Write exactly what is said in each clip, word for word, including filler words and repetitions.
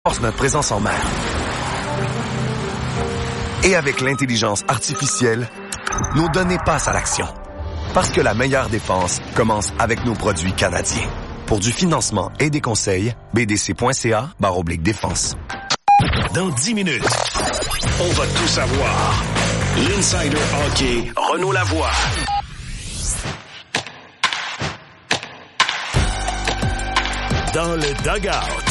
renforce notre présence en mer. Et avec l'intelligence artificielle, nos données passent à l'action. Parce que la meilleure défense commence avec nos produits canadiens. Pour du financement et des conseils, b d c point c a barre oblique défense. Dans dix minutes, on va tout savoir. L'Insider Hockey, Renaud Lavoie. Dans le dugout.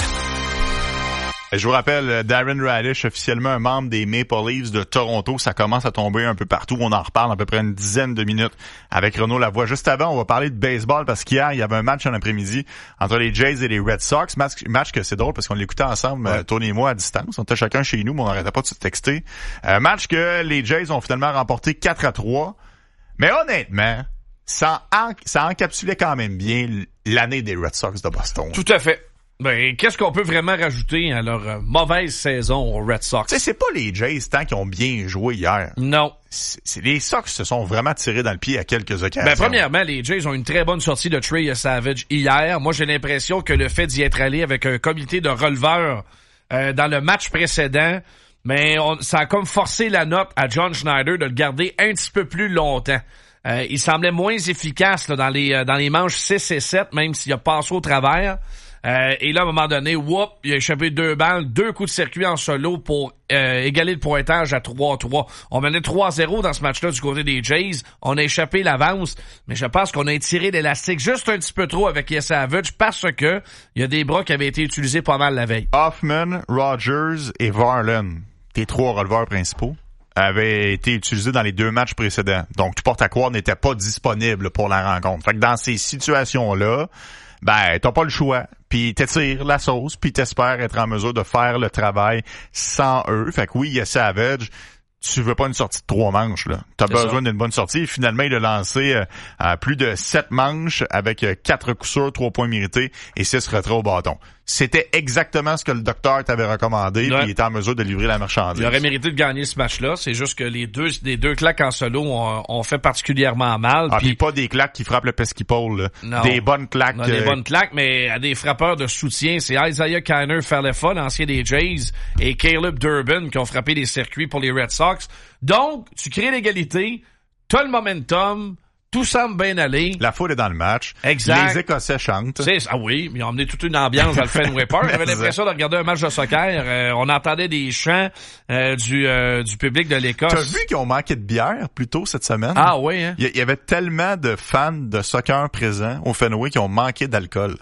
Je vous rappelle, Darren Radish, officiellement un membre des Maple Leafs de Toronto. Ça commence à tomber un peu partout. On en reparle à peu près une dizaine de minutes avec Renaud Lavoie. Juste avant, on va parler de baseball parce qu'hier, il y avait un match en après-midi entre les Jays et les Red Sox. Match, match que c'est drôle parce qu'on l'écoutait ensemble, ouais. Tony et moi, à distance. On était chacun chez nous, mais on n'arrêtait pas de se texter. Un match que les Jays ont finalement remporté quatre à trois. Mais honnêtement, ça, en, ça encapsulait quand même bien l'année des Red Sox de Boston. Tout à fait. Ben, qu'est-ce qu'on peut vraiment rajouter à leur euh, mauvaise saison aux Red Sox? Tu sais, c'est pas les Jays tant qu'ils ont bien joué hier. Non. C'est, c'est les Sox se sont vraiment tirés dans le pied à quelques occasions. Ben, premièrement, les Jays ont une très bonne sortie de Trey Savage hier. Moi, j'ai l'impression que le fait d'y être allé avec un comité de releveurs euh, dans le match précédent, mais on, ça a comme forcé la note à John Schneider de le garder un petit peu plus longtemps. Euh, il semblait moins efficace là, dans les euh, dans les manches six et sept, même s'il a passé au travers. Euh, et là, à un moment donné, whoop, il a échappé deux balles, deux coups de circuit en solo pour euh, égaler le pointage à trois à trois. On menait trois à zéro dans ce match-là du côté des Jays. On a échappé l'avance, mais je pense qu'on a étiré l'élastique juste un petit peu trop avec Savage parce que il y a des bras qui avaient été utilisés pas mal la veille. Hoffman, Rogers et Varland, tes trois releveurs principaux, avaient été utilisés dans les deux matchs précédents. Donc, tu portes à croire n'était pas disponible pour la rencontre. Fait que dans ces situations-là, ben, t'as pas le choix. Puis t'étires la sauce, puis t'espères être en mesure de faire le travail sans eux. Fait que oui, il y a Savage. Tu veux pas une sortie de trois manches, là. T'as C'est besoin ça. d'une bonne sortie. Et finalement, il a lancé euh, à plus de sept manches avec euh, quatre coups sûrs, trois points mérités et six retraits au bâton. C'était exactement ce que le docteur t'avait recommandé, ouais. Puis il était en mesure de livrer la marchandise. Il aurait mérité de gagner ce match-là. C'est juste que les deux, les deux claques en solo ont, ont fait particulièrement mal. Ah, puis puis pas des claques qui frappent le pesky-pole, là. Non. Des bonnes claques. Non, des euh... bonnes claques, mais à des frappeurs de soutien. C'est Isaiah Kiner Falefa, l'ancien des Jays, et Caleb Durbin qui ont frappé des circuits pour les Red Sox. Donc, tu crées l'égalité, t'as le momentum, tout semble bien aller. La foule est dans le match. Exact. Les Écossais chantent. C'est, ah oui, ils ont emmené toute une ambiance dans le Fenway Park. J'avais l'impression de regarder un match de soccer. Euh, on entendait des chants euh, du euh, du public de l'Écosse. T'as vu qu'ils ont manqué de bière plus tôt cette semaine? Ah oui, hein? Il y, y avait tellement de fans de soccer présents au Fenway qui ont manqué d'alcool.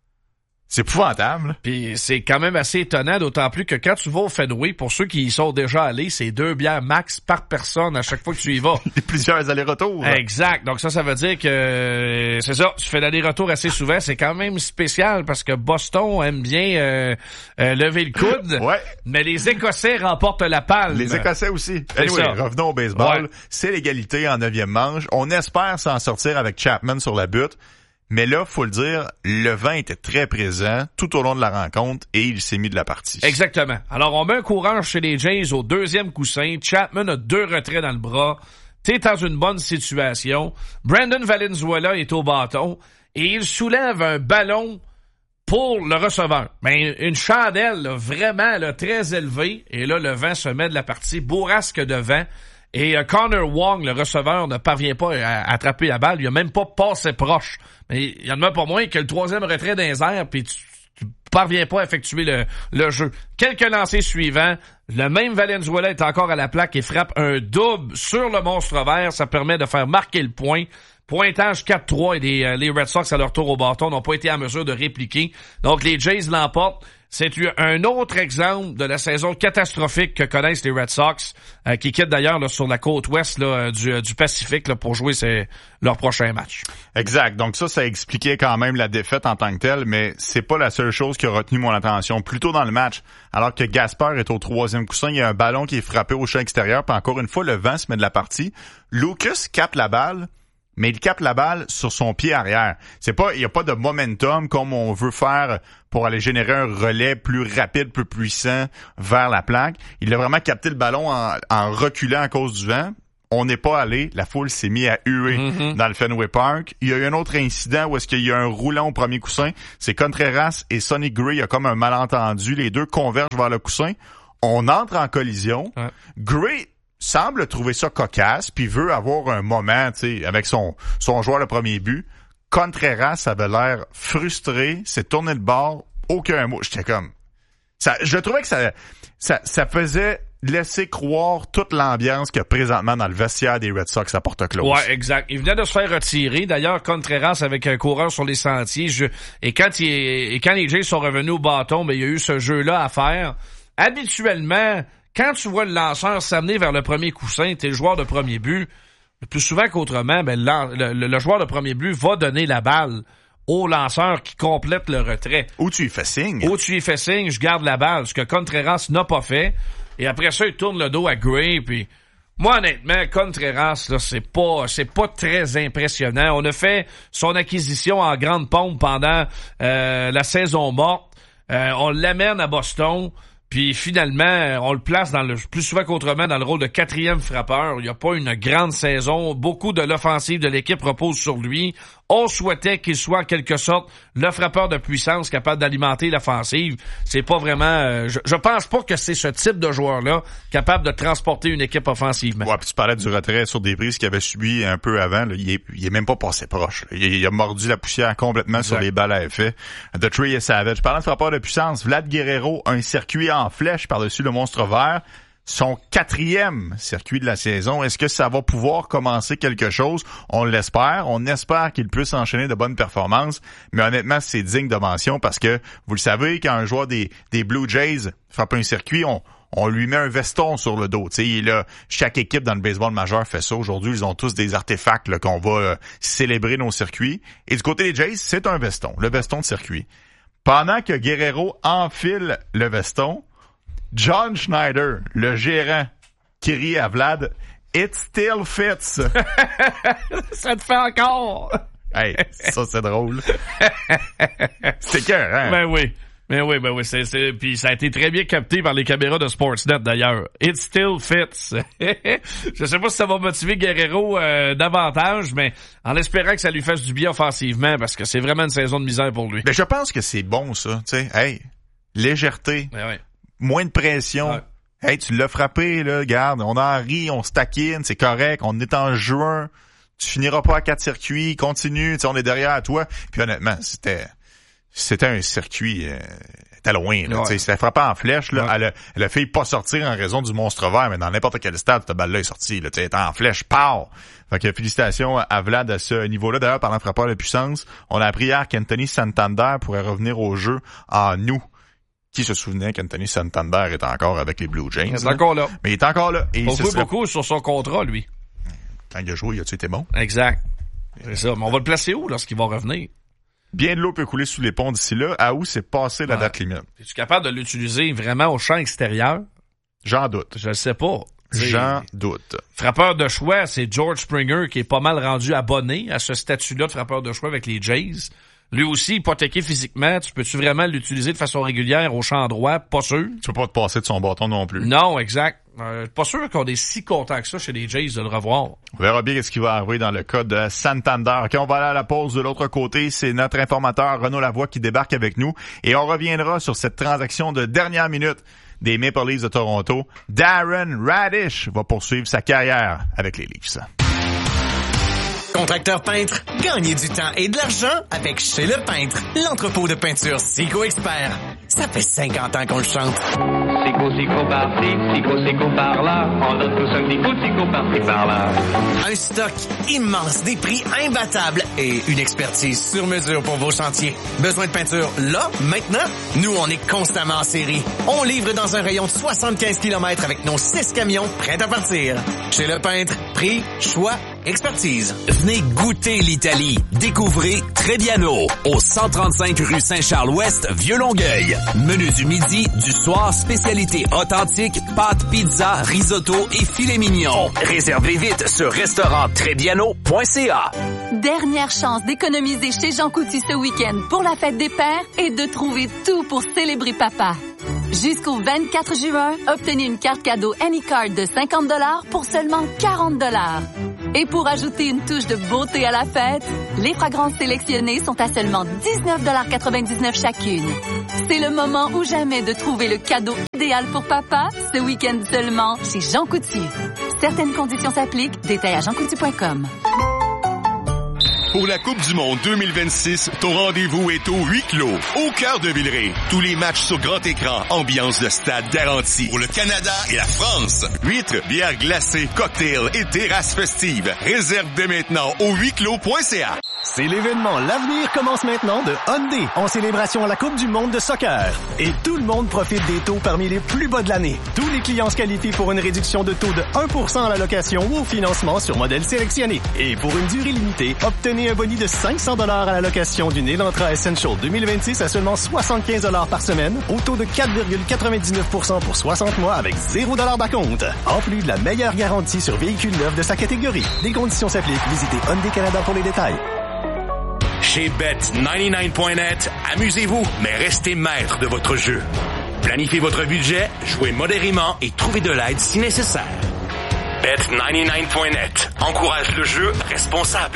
C'est épouvantable. Puis c'est quand même assez étonnant, d'autant plus que quand tu vas au Fenway, pour ceux qui y sont déjà allés, c'est deux bières max par personne à chaque fois que tu y vas. Et plusieurs allers-retours. Exact. Donc ça, ça veut dire que c'est ça, tu fais l'aller-retour assez souvent. C'est quand même spécial parce que Boston aime bien euh, euh, lever le coude. Ouais. Mais les Écossais remportent la palme. Les Écossais aussi. Anyway, revenons au baseball. Ouais. C'est l'égalité en neuvième manche. On espère s'en sortir avec Chapman sur la butte. Mais là, faut le dire, le vent était très présent tout au long de la rencontre et il s'est mis de la partie. Exactement. Alors, on met un courant chez les Jays au deuxième coussin. Chapman a deux retraits dans le bras. T'es dans une bonne situation. Brandon Valenzuela est au bâton et il soulève un ballon pour le receveur. Ben, une chandelle là, vraiment là, très élevée. Et là, le vent se met de la partie. Bourrasque de vent. Et euh, Connor Wong, le receveur, ne parvient pas à, à attraper la balle. Il a même pas passé proche. Mais il y en a pas moins que le troisième retrait dans les airs, puis tu, tu parviens pas à effectuer le, le jeu. Quelques lancers suivants. Le même Valenzuela est encore à la plaque et frappe un double sur le monstre vert. Ça permet de faire marquer le point. Pointage quatre trois et les, euh, les Red Sox à leur tour au bâton n'ont pas été en mesure de répliquer. Donc les Jays l'emportent. C'est un autre exemple de la saison catastrophique que connaissent les Red Sox, euh, qui quittent d'ailleurs là, sur la côte ouest là, du, du Pacifique là, pour jouer ses, leur prochain match. Exact. Donc ça, ça expliquait quand même la défaite en tant que telle, mais c'est pas la seule chose qui a retenu mon attention. Plus tôt dans le match, alors que Gasper est au troisième coussin, il y a un ballon qui est frappé au champ extérieur, puis encore une fois, le vent se met de la partie. Lucas capte la balle, mais il capte la balle sur son pied arrière. C'est pas, il y a pas de momentum comme on veut faire pour aller générer un relais plus rapide, plus puissant vers la plaque. Il a vraiment capté le ballon en, en reculant à cause du vent. on n'est pas allé, la foule s'est mise à huer mm-hmm. dans le Fenway Park. Il y a eu un autre incident où est-ce qu'il y a un roulant au premier coussin. C'est Contreras et Sonny Gray, il y a comme un malentendu. Les deux convergent vers le coussin. On entre en collision. Ouais. Gray semble trouver ça cocasse, puis veut avoir un moment, tu sais, avec son, son joueur le premier but. Contreras avait l'air frustré, s'est tourné le bord, aucun mot. J'étais comme... ça, je trouvais que ça, ça, ça faisait laisser croire toute l'ambiance qu'il y a présentement dans le vestiaire des Red Sox à Porte-Close. Ouais, exact. Il venait de se faire retirer. D'ailleurs, Contreras avec un coureur sur les sentiers. Je, et quand il, et quand les Jays sont revenus au bâton, ben, il y a eu ce jeu-là à faire. Habituellement, quand tu vois le lanceur s'amener vers le premier coussin, t'es le joueur de premier but. Le plus souvent qu'autrement, ben, le, le, le joueur de premier but va donner la balle au lanceur qui complète le retrait. Ou tu lui fais signe. Ou tu lui fais signe, je garde la balle. Ce que Contreras n'a pas fait. Et après ça, il tourne le dos à Gray, puis moi, honnêtement, Contreras, là, c'est pas, c'est pas très impressionnant. On a fait son acquisition en grande pompe pendant, euh, la saison morte. Euh, on l'amène à Boston. Puis finalement, on le place dans le plus souvent qu'autrement dans le rôle de quatrième frappeur. Il n'y a pas une grande saison. Beaucoup de l'offensive de l'équipe repose sur lui. On souhaitait qu'il soit en quelque sorte le frappeur de puissance capable d'alimenter l'offensive. C'est pas vraiment... Euh, je, je pense pas que c'est ce type de joueur-là capable de transporter une équipe offensivement. Ouais, puis tu parlais du retrait sur des prises qu'il avait subi un peu avant. Là. Il, est, il est même pas passé proche. Il, il a mordu la poussière complètement exact. Sur les balles à effet. The Tree est savage. Parlant de frappeur de puissance, Vlad Guerrero a un circuit en flèche par-dessus le monstre vert. Son quatrième circuit de la saison. Est-ce que ça va pouvoir commencer quelque chose? On l'espère. On espère qu'il puisse enchaîner de bonnes performances. Mais honnêtement, c'est digne de mention parce que, vous le savez, quand un joueur des, des Blue Jays frappe un circuit, on, on lui met un veston sur le dos. Tu sais, là, chaque équipe dans le baseball majeur fait ça. Aujourd'hui, ils ont tous des artefacts là, qu'on va euh, célébrer nos circuits. Et du côté des Jays, c'est un veston. Le veston de circuit. Pendant que Guerrero enfile le veston, John Schneider, le gérant, qui rit à Vlad, « It still fits! » Ça te fait encore! Hey, ça c'est drôle. C'est cœur, hein? Ben oui. Ben oui, ben oui. C'est, c'est, puis ça a été très bien capté par les caméras de Sportsnet d'ailleurs. « It still fits! » Je sais pas si ça va motiver Guerrero euh, davantage, mais en espérant que ça lui fasse du bien offensivement, parce que c'est vraiment une saison de misère pour lui. Ben je pense que c'est bon ça, tu sais. Hey, légèreté. Ben oui. Moins de pression. Ouais. Hey, tu l'as frappé, là, regarde, on en rit, on se taquine, c'est correct, on est en juin, tu finiras pas à quatre circuits, continue, tu sais, on est derrière toi. Puis honnêtement, c'était c'était un circuit, euh, était loin, là, ouais. Tu sais, c'était frappé en flèche, là, ouais. elle, a, elle a fait pas sortir en raison du monstre vert, mais dans n'importe quel stade, cette balle-là est sortie, là, tu sais, elle était en flèche, pow! Fait que félicitations à Vlad à ce niveau-là. D'ailleurs, parlant de frappeur de puissance, on a appris hier qu'Anthony Santander pourrait revenir au jeu en août. Qui se souvenait qu'Anthony Santander est encore avec les Blue Jays? Il est encore là. Mais il est encore là. Et il joue serait... beaucoup sur son contrat, lui. Quand il a joué, il a-tu été bon? Exact. C'est ça. Mais on va le placer où lorsqu'il va revenir? Bien de l'eau peut couler sous les ponts d'ici là. À où c'est passé la ouais. date limite? Es-tu capable de l'utiliser vraiment au champ extérieur? J'en doute. Je le sais pas. T'sais, J'en doute. Frappeur de choix, c'est George Springer qui est pas mal rendu abonné à ce statut-là de frappeur de choix avec les Jays. Lui aussi, hypothéqué physiquement, tu peux-tu vraiment l'utiliser de façon régulière au champ droit? Pas sûr. Tu peux pas te passer de son bâton non plus. Non, exact. Euh, pas sûr qu'on est si contents que ça chez les Jays de le revoir. On verra bien ce qui va arriver dans le cas de Santander. OK, on va aller à la pause de l'autre côté. C'est notre informateur Renaud Lavoie qui débarque avec nous. Et on reviendra sur cette transaction de dernière minute des Maple Leafs de Toronto. Darren Radish va poursuivre sa carrière avec les Leafs. Contracteur peintre, gagnez du temps et de l'argent avec Chez Le Peintre, l'entrepôt de peinture Sico Expert. Ça fait cinquante ans qu'on le chante. Sico, Sico par-ci, Sico, Sico par-là, on donne tous un petit coup de Sico par-ci, par-là. Un stock immense, des prix imbattables et une expertise sur mesure pour vos chantiers. Besoin de peinture là, maintenant? Nous, on est constamment en série. On livre dans un rayon de soixante-quinze kilomètres avec nos six camions prêts à partir. Chez Le Peintre, prix, choix, expertise. Venez goûter l'Italie. Découvrez Trebbiano au cent trente-cinq rue Saint-Charles-Ouest, Vieux-Longueuil. Menu du midi, du soir, spécialité authentique, pâtes, pizza, risotto et filet mignon. Réservez vite sur restaurant trebbiano point c a. Dernière chance d'économiser chez Jean Coutu ce week-end pour la fête des pères et de trouver tout pour célébrer papa. Jusqu'au vingt-quatre juin, obtenez une carte cadeau Anycard de cinquante dollars pour seulement quarante dollars. Et pour ajouter une touche de beauté à la fête, les fragrances sélectionnées sont à seulement dix-neuf quatre-vingt-dix-neuf chacune. C'est le moment ou jamais de trouver le cadeau idéal pour papa, ce week-end seulement chez Jean Coutu. Certaines conditions s'appliquent, détails à jean coutu point com. Pour la Coupe du Monde deux mille vingt-six, ton rendez-vous est au huis clos, au cœur de Villeray. Tous les matchs sur grand écran, ambiance de stade garantie. Pour le Canada et la France, huîtres, bières glacées, cocktails et terrasses festives. Réserve dès maintenant au huis clos point c a. C'est l'événement L'avenir commence maintenant de Hyundai en célébration à la Coupe du Monde de soccer. Et tout le monde profite des taux parmi les plus bas de l'année. Tous les clients se qualifient pour une réduction de taux de un pour cent à la location ou au financement sur modèle sélectionné. Et pour une durée limitée, obtenez un boni de cinq cents dollars à la location d'une Elantra Essential deux mille vingt-six à seulement soixante-quinze dollars par semaine, au taux de quatre virgule quatre-vingt-dix-neuf pour cent pour soixante mois avec zéro dollars par compte. En plus de la meilleure garantie sur véhicules neufs de sa catégorie. Des conditions s'appliquent. Visitez Hyundai Canada pour les détails. Chez Bet quatre-vingt-dix-neuf point net, amusez-vous, mais restez maître de votre jeu. Planifiez votre budget, jouez modérément et trouvez de l'aide si nécessaire. Bet quatre-vingt-dix-neuf point net encourage le jeu responsable.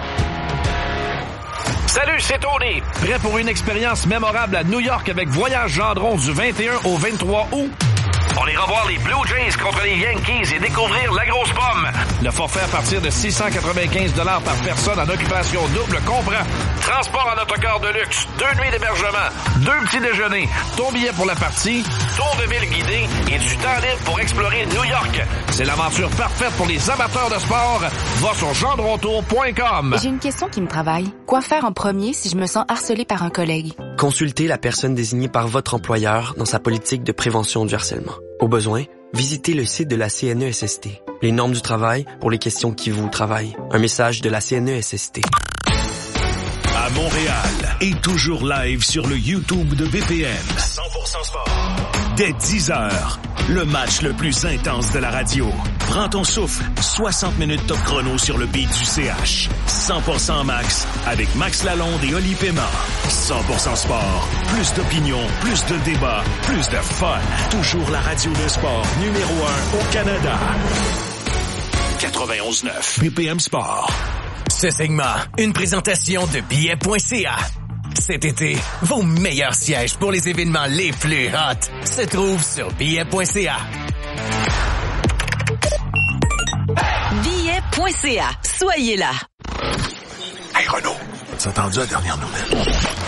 Salut, c'est Tony. Prêt pour une expérience mémorable à New York avec Voyage Gendron du vingt et un au vingt-trois août? On ira voir les Blue Jays contre les Yankees et découvrir la grosse pomme. Le forfait à partir de six cent quatre-vingt-quinze dollars par personne en occupation double comprend transport en autocar de luxe, deux nuits d'hébergement, deux petits déjeuners, ton billet pour la partie, tour de ville guidé et du temps libre pour explorer New York. C'est l'aventure parfaite pour les amateurs de sport. Va sur gendrontour point com. J'ai une question qui me travaille. Quoi faire en premier si je me sens harcelée par un collègue? Consultez la personne désignée par votre employeur dans sa politique de prévention du harcèlement. Au besoin, visitez le site de la C N E S S T. Les normes du travail pour les questions qui vous travaillent. Un message de la C N E S S T. À Montréal et toujours live sur le YouTube de B P M. cent pour cent sport. Dès dix heures, le match le plus intense de la radio. Prends ton souffle, soixante minutes top chrono sur le beat du C H. cent pour cent Max avec Max Lalonde et Oli Paiement. cent pour cent sport, plus d'opinion, plus de débats, plus de fun. Toujours la radio de sport numéro un au Canada. quatre-vingt-onze neuf B P M Sport. Ce segment, une présentation de billets point c a. Cet été, vos meilleurs sièges pour les événements les plus hot se trouvent sur billets point c a. billets point c a. Soyez là. Hey Renaud, t'as entendu la dernière nouvelle?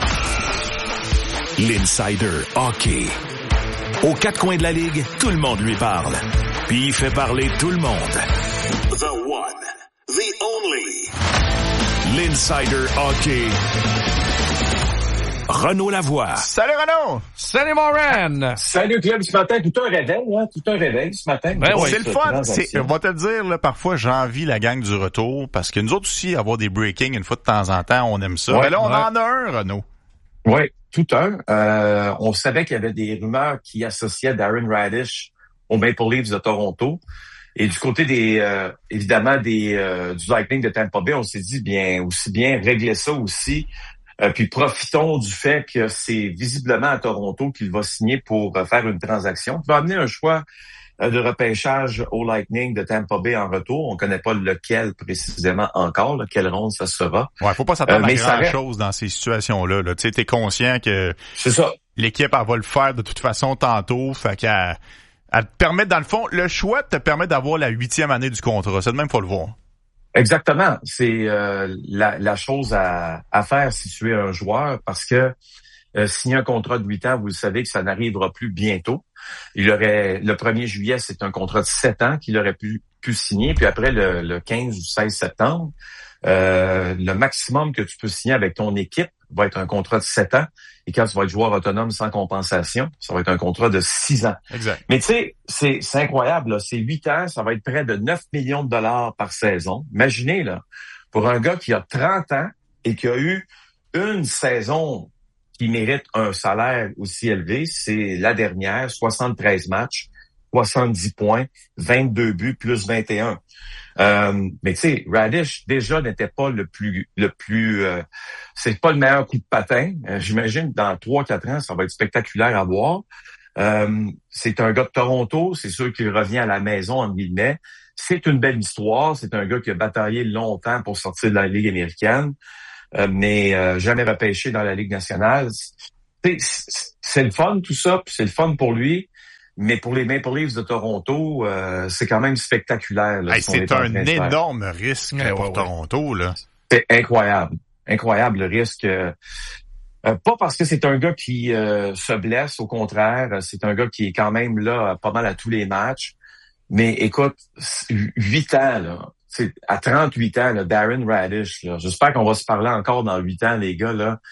L'Insider Hockey. Aux quatre coins de la ligue, tout le monde lui parle. Puis il fait parler tout le monde. The one, the only. L'Insider Hockey. Renaud Lavoie. Salut Renaud! Salut Moran! Salut Club, ce matin, tout un réveil, hein? Tout un réveil ce matin. Ben oui, c'est le fun. C'est, on va te le dire, là, parfois, j'envie la gang du retour, parce que nous autres aussi, avoir des breakings une fois de temps en temps, on aime ça. Ouais, Mais là, on ouais. en a un, Renaud. Oui, tout un. Euh, on savait qu'il y avait des rumeurs qui associaient Darren Radish aux Maple Leafs de Toronto. Et du côté des, euh, évidemment, des euh, du Lightning de Tampa Bay, on s'est dit, bien, aussi bien régler ça aussi. Euh, puis profitons du fait que c'est visiblement à Toronto qu'il va signer pour euh, faire une transaction. Il va amener un choix euh, de repêchage au Lightning de Tampa Bay en retour. On connaît pas lequel précisément encore, là, quelle ronde ça sera. Ouais, faut pas s'attendre euh, à grand reste... chose dans ces situations-là. Là. Tu sais, t'es conscient que c'est ça. L'équipe, elle va le faire de toute façon tantôt. Fait qu'elle elle te permet, dans le fond, le choix te permet d'avoir la huitième année du contrat. C'est de même, faut le voir. Exactement. C'est euh, la, la chose à, à faire si tu es un joueur, parce que euh, signer un contrat de huit ans, vous le savez que ça n'arrivera plus bientôt. Il aurait le premier juillet, c'est un contrat de sept ans qu'il aurait pu, pu signer. Puis après, le, le quinze ou seize septembre, euh, le maximum que tu peux signer avec ton équipe va être un contrat de sept ans. Et quand tu vas être joueur autonome sans compensation, ça va être un contrat de six ans. Exact. Mais tu sais, c'est, c'est incroyable, là. C'est huit ans, ça va être près de neuf millions de dollars par saison. Imaginez, là, pour un gars qui a trente ans et qui a eu une saison qui mérite un salaire aussi élevé, c'est la dernière, soixante-treize matchs, soixante-dix points, vingt-deux buts, plus vingt et un. Euh, mais tu sais, Radish déjà n'était pas le plus, le plus, euh, c'est pas le meilleur coup de patin. Euh, j'imagine que dans trois, quatre ans, ça va être spectaculaire à voir. Euh, c'est un gars de Toronto, c'est sûr qu'il revient à la maison, en guillemets. C'est une belle histoire, c'est un gars qui a bataillé longtemps pour sortir de la Ligue américaine, euh, mais euh, jamais repêché dans la Ligue nationale. C'est, c'est le fun tout ça, puis c'est le fun pour lui. Mais pour les Maple Leafs de Toronto, euh, c'est quand même spectaculaire. Là, hey, c'est un énorme risque ouais, pour ouais, Toronto. Là. C'est incroyable. Incroyable le risque. Euh, euh, pas parce que c'est un gars qui euh, se blesse, au contraire. C'est un gars qui est quand même là pas mal à tous les matchs. Mais écoute, huit ans, là, c'est à trente-huit ans, là, Darren Radish, là, j'espère qu'on va se parler encore dans huit ans, les gars, là.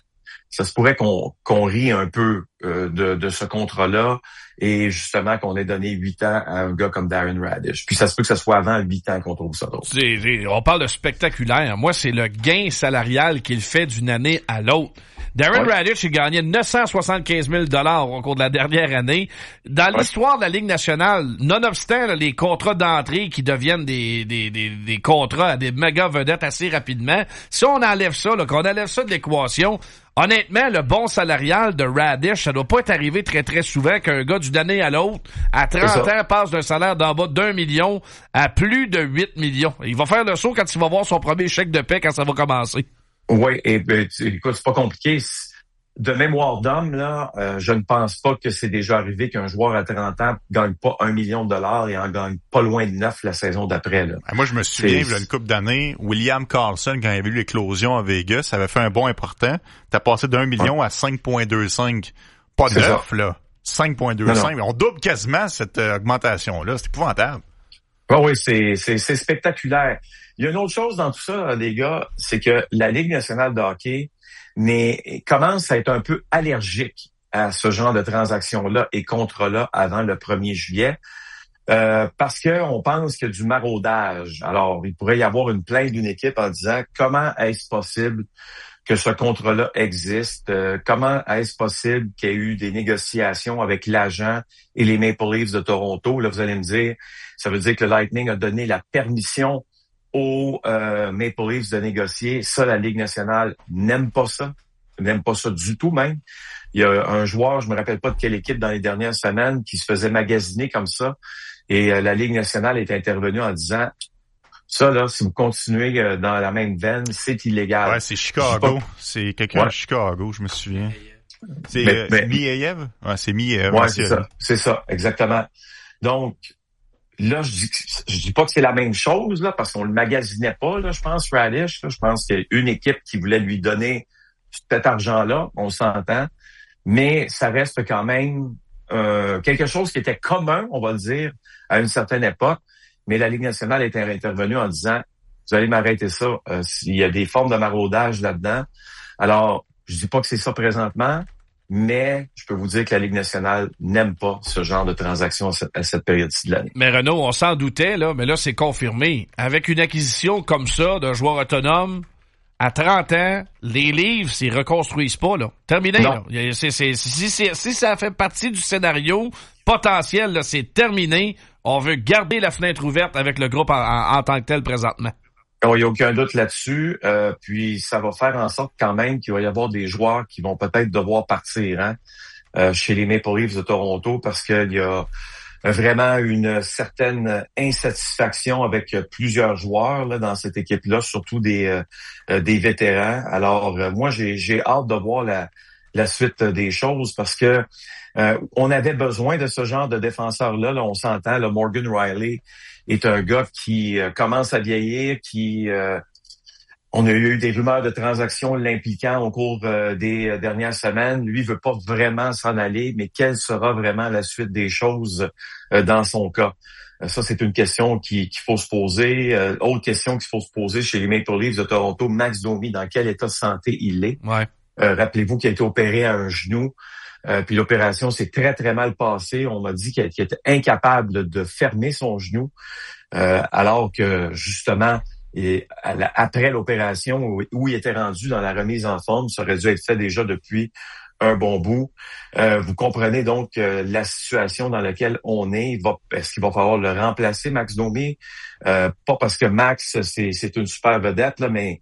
Ça se pourrait qu'on qu'on rit un peu euh, de, de ce contrat-là et justement qu'on ait donné huit ans à un gars comme Darren Radish. Puis ça se peut que ce soit avant huit ans qu'on trouve ça d'autre. On parle de spectaculaire. Moi, c'est le gain salarial qu'il fait d'une année à l'autre. Darren ouais. Radish, il gagnait neuf cent soixante-quinze mille dollars au cours de la dernière année. Dans ouais. l'histoire de la Ligue nationale, nonobstant là, les contrats d'entrée qui deviennent des, des, des, des contrats à des méga vedettes assez rapidement, si on enlève ça, là, qu'on enlève ça de l'équation, honnêtement, le bon salarial de Radish, ça doit pas être arrivé très très souvent qu'un gars d'une année à l'autre, à trente ans, passe d'un salaire d'en bas d'un million à plus de huit millions. Il va faire le saut quand il va voir son premier chèque de paie quand ça va commencer. Oui, et ben, écoute, c'est pas compliqué. De mémoire d'homme, là, euh, je ne pense pas que c'est déjà arrivé qu'un joueur à trente ans gagne pas un million de dollars et en gagne pas loin de neuf la saison d'après. Là. Moi, je me souviens, il y a une couple d'années, William Karlsson, quand il y avait eu l'éclosion à Vegas, avait fait un bond important. T'as passé d'un million à cinq virgule vingt-cinq. Pas de neuf, là. cinq virgule vingt-cinq. On double quasiment cette euh, augmentation-là. C'est épouvantable. Ah oui, c'est, c'est, c'est spectaculaire. Il y a une autre chose dans tout ça, les gars, c'est que la Ligue nationale de hockey mais, commence à être un peu allergique à ce genre de transactions-là et contrats-là avant le premier juillet. Euh, parce que on pense qu'il y a du maraudage. Alors, il pourrait y avoir une plainte d'une équipe en disant comment est-ce possible que ce contrat-là existe? Euh, comment est-ce possible qu'il y ait eu des négociations avec l'agent et les Maple Leafs de Toronto? Là, vous allez me dire, ça veut dire que le Lightning a donné la permission aux euh, Maple Leafs de négocier. Ça, la Ligue nationale n'aime pas ça. N'aime pas ça du tout même. Il y a un joueur, je me rappelle pas de quelle équipe dans les dernières semaines, qui se faisait magasiner comme ça. Et euh, la Ligue nationale est intervenue en disant, ça, là, si vous continuez euh, dans la même veine, c'est illégal. Ouais, c'est Chicago. Pas... C'est quelqu'un ouais. de Chicago, je me souviens. C'est mais, euh, mais... Miev? Ouais, c'est Miev. Ouais, c'est ça. C'est ça, exactement. Donc, là, je dis, je dis pas que c'est la même chose, là, parce qu'on le magasinait pas, là, je pense, Radish, là. Je pense qu'il y a une équipe qui voulait lui donner cet argent-là, on s'entend. Mais ça reste quand même euh, quelque chose qui était commun, on va le dire, à une certaine époque. Mais la Ligue nationale est intervenue en disant, vous allez m'arrêter ça. Euh, il y a des formes de maraudage là-dedans. Alors, je dis pas que c'est ça présentement, mais je peux vous dire que la Ligue nationale n'aime pas ce genre de transactions à cette, à cette période-ci de l'année. Mais Renaud, on s'en doutait, là, mais là, c'est confirmé. Avec une acquisition comme ça d'un joueur autonome, à trente ans, les livres, ils reconstruisent pas, là. Terminé, non. là. C'est, c'est, si, si, si ça fait partie du scénario potentiel, là, c'est terminé. On veut garder la fenêtre ouverte avec le groupe en, en, en tant que tel présentement. Il n'y a aucun doute là-dessus. Euh, puis ça va faire en sorte quand même qu'il va y avoir des joueurs qui vont peut-être devoir partir hein, euh, chez les Maple Leafs de Toronto parce qu'il y a vraiment une certaine insatisfaction avec plusieurs joueurs là, dans cette équipe-là, surtout des euh, des vétérans. Alors euh, moi, j'ai, j'ai hâte de voir la, la suite des choses parce que euh, on avait besoin de ce genre de défenseur-là. Là, on s'entend, là, Morgan Rielly est un gars qui euh, commence à vieillir, qui euh, on a eu des rumeurs de transactions l'impliquant au cours euh, des euh, dernières semaines. Lui veut pas vraiment s'en aller, mais quelle sera vraiment la suite des choses euh, dans son cas? Euh, ça, c'est une question qui, qu'il faut se poser. Euh, autre question qu'il faut se poser chez les Maple Leafs de Toronto, Max Domi, dans quel état de santé il est? Ouais. Euh, rappelez-vous qu'il a été opéré à un genou. Euh, puis l'opération s'est très, très mal passée. On m'a dit qu'il était incapable de fermer son genou, euh, alors que, justement, et après l'opération, où, où il était rendu dans la remise en forme, ça aurait dû être fait déjà depuis un bon bout. Euh, vous comprenez donc euh, la situation dans laquelle on est. Il va, est-ce qu'il va falloir le remplacer, Max Domi? Euh, pas parce que Max, c'est, c'est une super vedette, là, mais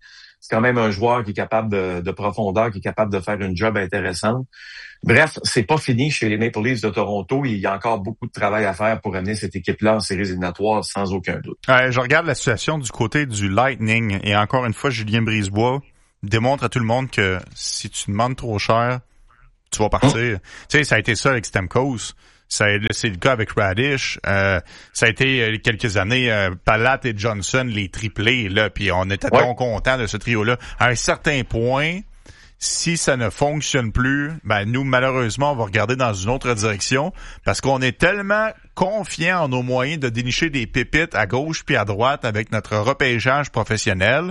c'est quand même un joueur qui est capable de, de profondeur, qui est capable de faire une job intéressante. Bref, c'est pas fini chez les Maple Leafs de Toronto. Il y a encore beaucoup de travail à faire pour amener cette équipe-là en séries éliminatoires, sans aucun doute. Euh, je regarde la situation du côté du Lightning et encore une fois, Julien Brisebois démontre à tout le monde que si tu demandes trop cher, tu vas partir. Mmh. Tu sais, ça a été ça avec Stamkos. Ça, c'est le cas avec Radish. Euh, ça a été euh, quelques années, euh, Palat et Johnson, les triplés, là, puis on était ouais. donc contents de ce trio-là. À un certain point, si ça ne fonctionne plus, ben nous, malheureusement, on va regarder dans une autre direction parce qu'on est tellement confiants en nos moyens de dénicher des pépites à gauche puis à droite avec notre repêchage professionnel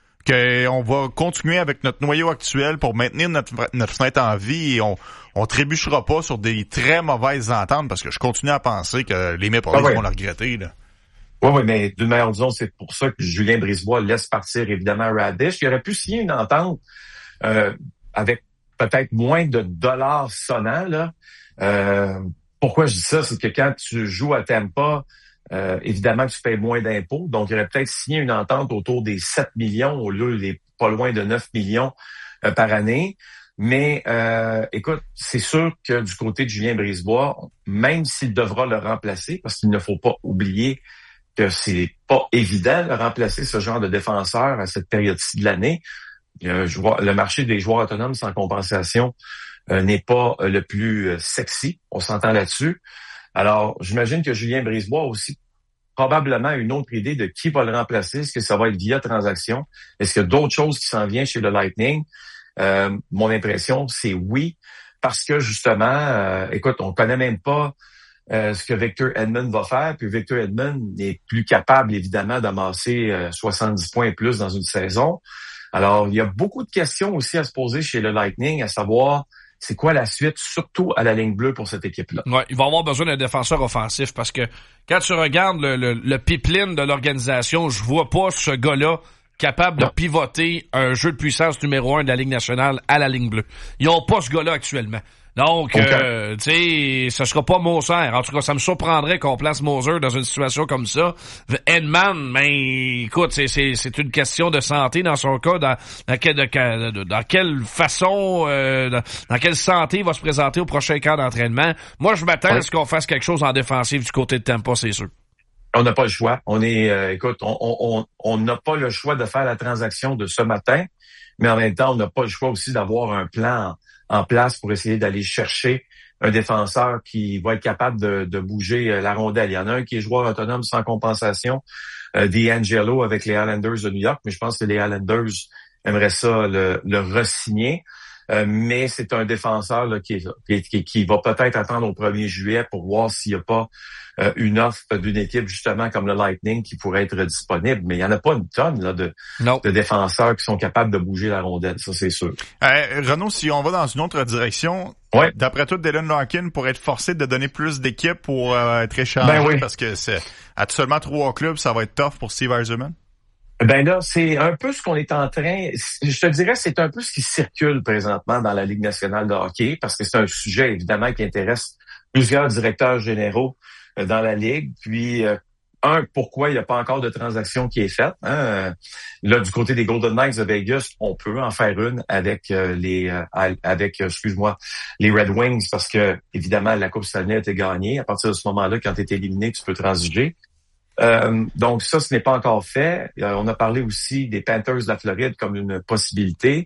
qu'on va continuer avec notre noyau actuel pour maintenir notre, notre fenêtre en vie et on on trébuchera pas sur des très mauvaises ententes parce que je continue à penser que les Maple Leafs ah ouais. vont le regretter. Là. Oui, oui, mais d'une manière disons, c'est pour ça que Julien Brisebois laisse partir évidemment Radish. Il aurait pu signer une entente euh, avec peut-être moins de dollars sonnants. Là. Euh, pourquoi je dis ça? C'est que quand tu joues à Tampa, euh, évidemment que tu payes moins d'impôts. Donc, il aurait peut-être signé une entente autour des sept millions au lieu des pas loin de neuf millions euh, par année. Mais euh, écoute, c'est sûr que du côté de Julien Brisebois, même s'il devra le remplacer, parce qu'il ne faut pas oublier que c'est pas évident de remplacer ce genre de défenseur à cette période-ci de l'année. Le, joueur, le marché des joueurs autonomes sans compensation euh, n'est pas euh, le plus euh, sexy. On s'entend là-dessus. Alors, j'imagine que Julien Brisebois a aussi probablement une autre idée de qui va le remplacer. Est-ce que ça va être via transaction? Est-ce qu'il y a d'autres choses qui s'en viennent chez le Lightning? Euh, mon impression, c'est oui, parce que justement, euh, écoute, on connaît même pas euh, ce que Victor Hedman va faire, puis Victor Hedman n'est plus capable, évidemment, d'amasser euh, soixante-dix points et plus dans une saison. Alors, il y a beaucoup de questions aussi à se poser chez le Lightning, à savoir c'est quoi la suite, surtout à la ligne bleue pour cette équipe-là. Ouais, il va avoir besoin d'un défenseur offensif parce que quand tu regardes le, le, le pipeline de l'organisation, je vois pas ce gars-là capable non. de pivoter un jeu de puissance numéro un de la Ligue nationale à la ligne bleue. Ils ont pas ce gars-là actuellement. Donc, okay. euh, tu sais, ce sera pas Moser. En tout cas, ça me surprendrait qu'on place Moser dans une situation comme ça. Hedman, ben, écoute, c'est, c'est, c'est une question de santé dans son cas. Dans, dans, quel, de, dans quelle façon, euh, dans, dans quelle santé il va se présenter au prochain camp d'entraînement. Moi, je m'attends ouais. à ce qu'on fasse quelque chose en défensive du côté de Tampa, c'est sûr. On n'a pas le choix. On est, euh, écoute, on on on n'a pas le choix de faire la transaction de ce matin, mais en même temps, on n'a pas le choix aussi d'avoir un plan en, en place pour essayer d'aller chercher un défenseur qui va être capable de, de bouger la rondelle. Il y en a un qui est joueur autonome sans compensation, euh, D'Angelo avec les Islanders de New York, mais je pense que les Islanders aimeraient ça le, le re-signer. Euh, mais c'est un défenseur là, qui, est, qui, qui va peut-être attendre au premier juillet pour voir s'il n'y a pas euh, une offre d'une équipe justement comme le Lightning qui pourrait être disponible. Mais il n'y en a pas une tonne là, de, de défenseurs qui sont capables de bouger la rondelle, ça c'est sûr. Euh, Renaud, si on va dans une autre direction, ouais. d'après toi, Dylan Larkin pourrait être forcé de donner plus d'équipes pour euh, être échangé ben oui. parce que c'est à seulement trois clubs, ça va être tough pour Steve Yzerman? Ben là, c'est un peu ce qu'on est en train, je te dirais, c'est un peu ce qui circule présentement dans la Ligue nationale de hockey, parce que c'est un sujet, évidemment, qui intéresse plusieurs directeurs généraux dans la Ligue. Puis, euh, un, pourquoi il n'y a pas encore de transaction qui est faite. Hein? Là, du côté des Golden Knights de Vegas, on peut en faire une avec euh, les, euh, avec, excuse-moi, les Red Wings, parce que, évidemment, la Coupe Stanley a été gagnée. À partir de ce moment-là, quand tu es éliminé, tu peux transiger. Euh, donc ça, ce n'est pas encore fait. Euh, on a parlé aussi des Panthers de la Floride comme une possibilité.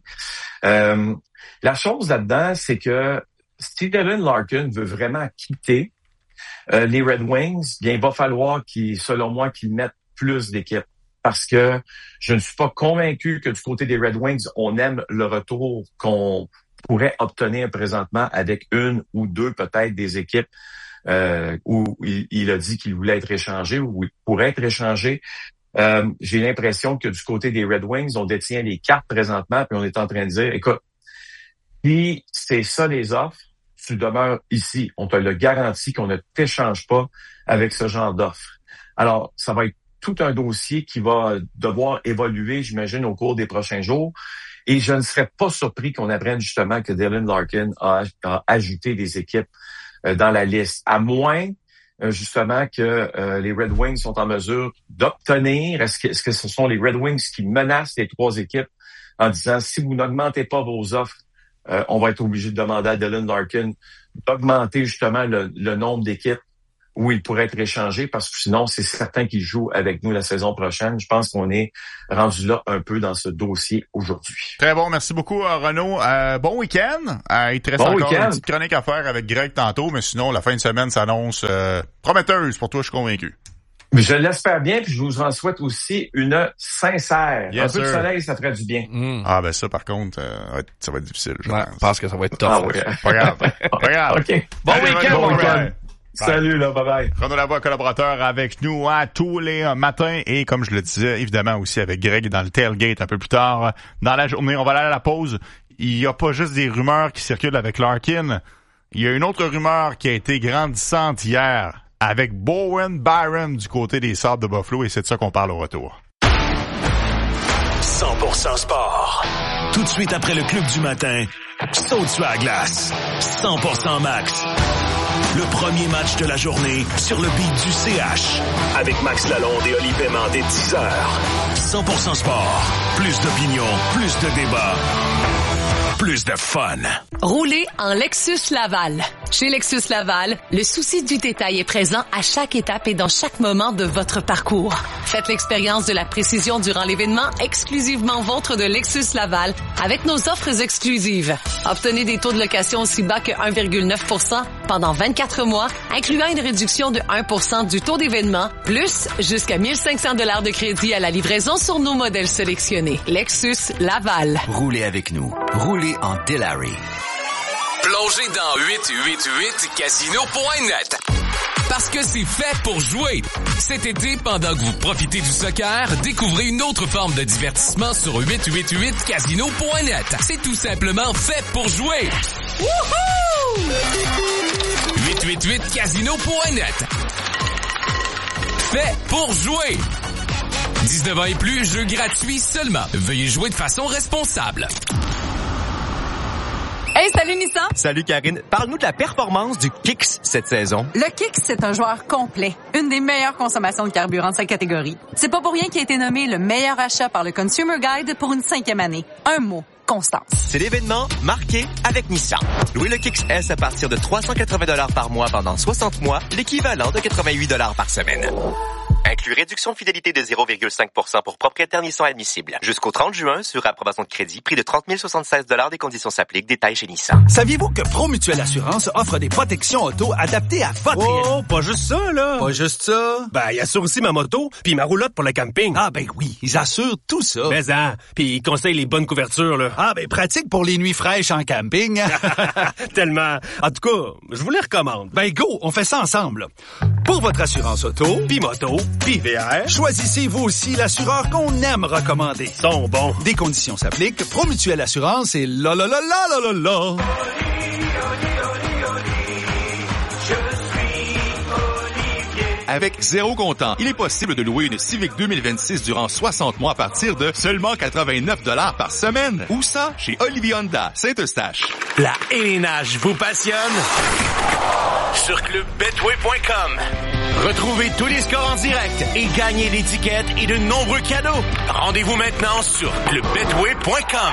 Euh, la chose là-dedans, c'est que si Dylan Larkin veut vraiment quitter euh, les Red Wings, bien il va falloir qu'il, selon moi, qu'il mette plus d'équipes. Parce que je ne suis pas convaincu que du côté des Red Wings, on aime le retour qu'on pourrait obtenir présentement avec une ou deux peut-être des équipes Euh, où il, il a dit qu'il voulait être échangé ou il pourrait être échangé. Euh, j'ai l'impression que du côté des Red Wings, on détient les cartes présentement, puis on est en train de dire, écoute, si c'est ça les offres, tu demeures ici. On te le garantit qu'on ne t'échange pas avec ce genre d'offres. Alors, ça va être tout un dossier qui va devoir évoluer, j'imagine, au cours des prochains jours. Et je ne serais pas surpris qu'on apprenne justement que Dylan Larkin a, a ajouté des équipes dans la liste, à moins justement que euh, les Red Wings sont en mesure d'obtenir, est-ce que, est-ce que ce sont les Red Wings qui menacent les trois équipes en disant, si vous n'augmentez pas vos offres, euh, on va être obligé de demander à Dylan Larkin d'augmenter justement le, le nombre d'équipes où il pourrait être échangé, parce que sinon, c'est certain qu'il joue avec nous la saison prochaine. Je pense qu'on est rendu là un peu dans ce dossier aujourd'hui. Très bon, merci beaucoup Renaud. Euh, bon week-end. Euh, il te reste bon encore week-end. une petite chronique à faire avec Greg tantôt, mais sinon, la fin de semaine s'annonce euh, prometteuse pour toi, je suis convaincu. Je l'espère bien, puis je vous en souhaite aussi une sincère. Yes, un peu sir. de soleil, ça ferait du bien. Mm. Ah ben ça, par contre, euh, ça va être difficile, je Ouais, pense. je pense que ça va être tough. Ah, ouais. Pas grave, pas grave. OK. Bon Allez, week-end, Renaud, mon bye. gars. Bye. Salut, là, bye-bye. Renaud Lavoie, collaborateur avec nous à tous les euh, matins et comme je le disais, évidemment aussi avec Greg dans le tailgate un peu plus tard euh, dans la journée. On va aller à la pause. Il y a pas juste des rumeurs qui circulent avec Larkin. Il y a une autre rumeur qui a été grandissante hier avec Bowen Byram du côté des Sables de Buffalo et c'est de ça qu'on parle au retour. cent pour cent sport. Tout de suite après le club du matin, saute sur la glace. cent pour cent max. Le premier match de la journée sur le beat du C H. Avec Max Lalonde et Oli Paiement dès dix heures. cent pour cent sport. Plus d'opinion, plus de débats, plus de fun. Roulez en Lexus Laval. Chez Lexus Laval, le souci du détail est présent à chaque étape et dans chaque moment de votre parcours. Faites l'expérience de la précision durant l'événement exclusivement vôtre de Lexus Laval avec nos offres exclusives. Obtenez des taux de location aussi bas que un virgule neuf pour cent pendant vingt-quatre mois, incluant une réduction de un pour cent du taux d'événement, plus jusqu'à mille cinq cents dollars de crédit à la livraison sur nos modèles sélectionnés. Lexus Laval. Roulez avec nous. Roulez en Delary. Plongez dans huit huit huit casino point net. Parce que c'est fait pour jouer. Cet été, pendant que vous profitez du soccer, découvrez une autre forme de divertissement sur huit huit huit casino point net. C'est tout simplement fait pour jouer. Wouhou! huit huit huit casino point net. Fait pour jouer. dix-neuf ans et plus, jeu gratuit seulement. Veuillez jouer de façon responsable. Hey, salut Nissan! Salut Karine. Parle-nous de la performance du Kicks cette saison. Le Kicks, c'est un joueur complet. Une des meilleures consommations de carburant de sa catégorie. C'est pas pour rien qu'il a été nommé le meilleur achat par le Consumer Guide pour une cinquième année. Un mot. Constance. C'est l'événement marqué avec Nissan. Louez le Kicks S à partir de trois cent quatre-vingts dollars par mois pendant soixante mois, l'équivalent de quatre-vingt-huit dollars par semaine. Inclut réduction fidélité de zéro virgule cinq pour cent pour propriétaire Nissan admissible. Jusqu'au trente juin, sur approbation de crédit, prix de trente mille soixante-seize dollars, des conditions s'appliquent, détails chez Nissan. Saviez-vous que Promutuelle Assurance offre des protections auto adaptées à votre... Oh, pas juste ça, là! Pas juste ça? Ben, ils assurent aussi ma moto, puis ma roulotte pour le camping. Ah ben oui, ils assurent tout ça. Mais hein, puis ils conseillent les bonnes couvertures, là. Ah ben pratique pour les nuits fraîches en camping. Tellement. En tout cas, je vous les recommande. Ben go, on fait ça ensemble. Pour votre assurance auto, Puis moto, puis V R, choisissez vous aussi l'assureur qu'on aime recommander. ils sont bons. Des conditions s'appliquent. Promutuelle Assurance et la la la la la la la. Avec zéro comptant, il est possible de louer une Civic deux mille vingt-six durant soixante mois à partir de seulement quatre-vingt-neuf dollars par semaine. Où ça? Chez Olivier Honda, Saint-Eustache. La élénage vous passionne? Sur club betway point com. Retrouvez tous les scores en direct et gagnez l'étiquette et de nombreux cadeaux. Rendez-vous maintenant sur club betway point com.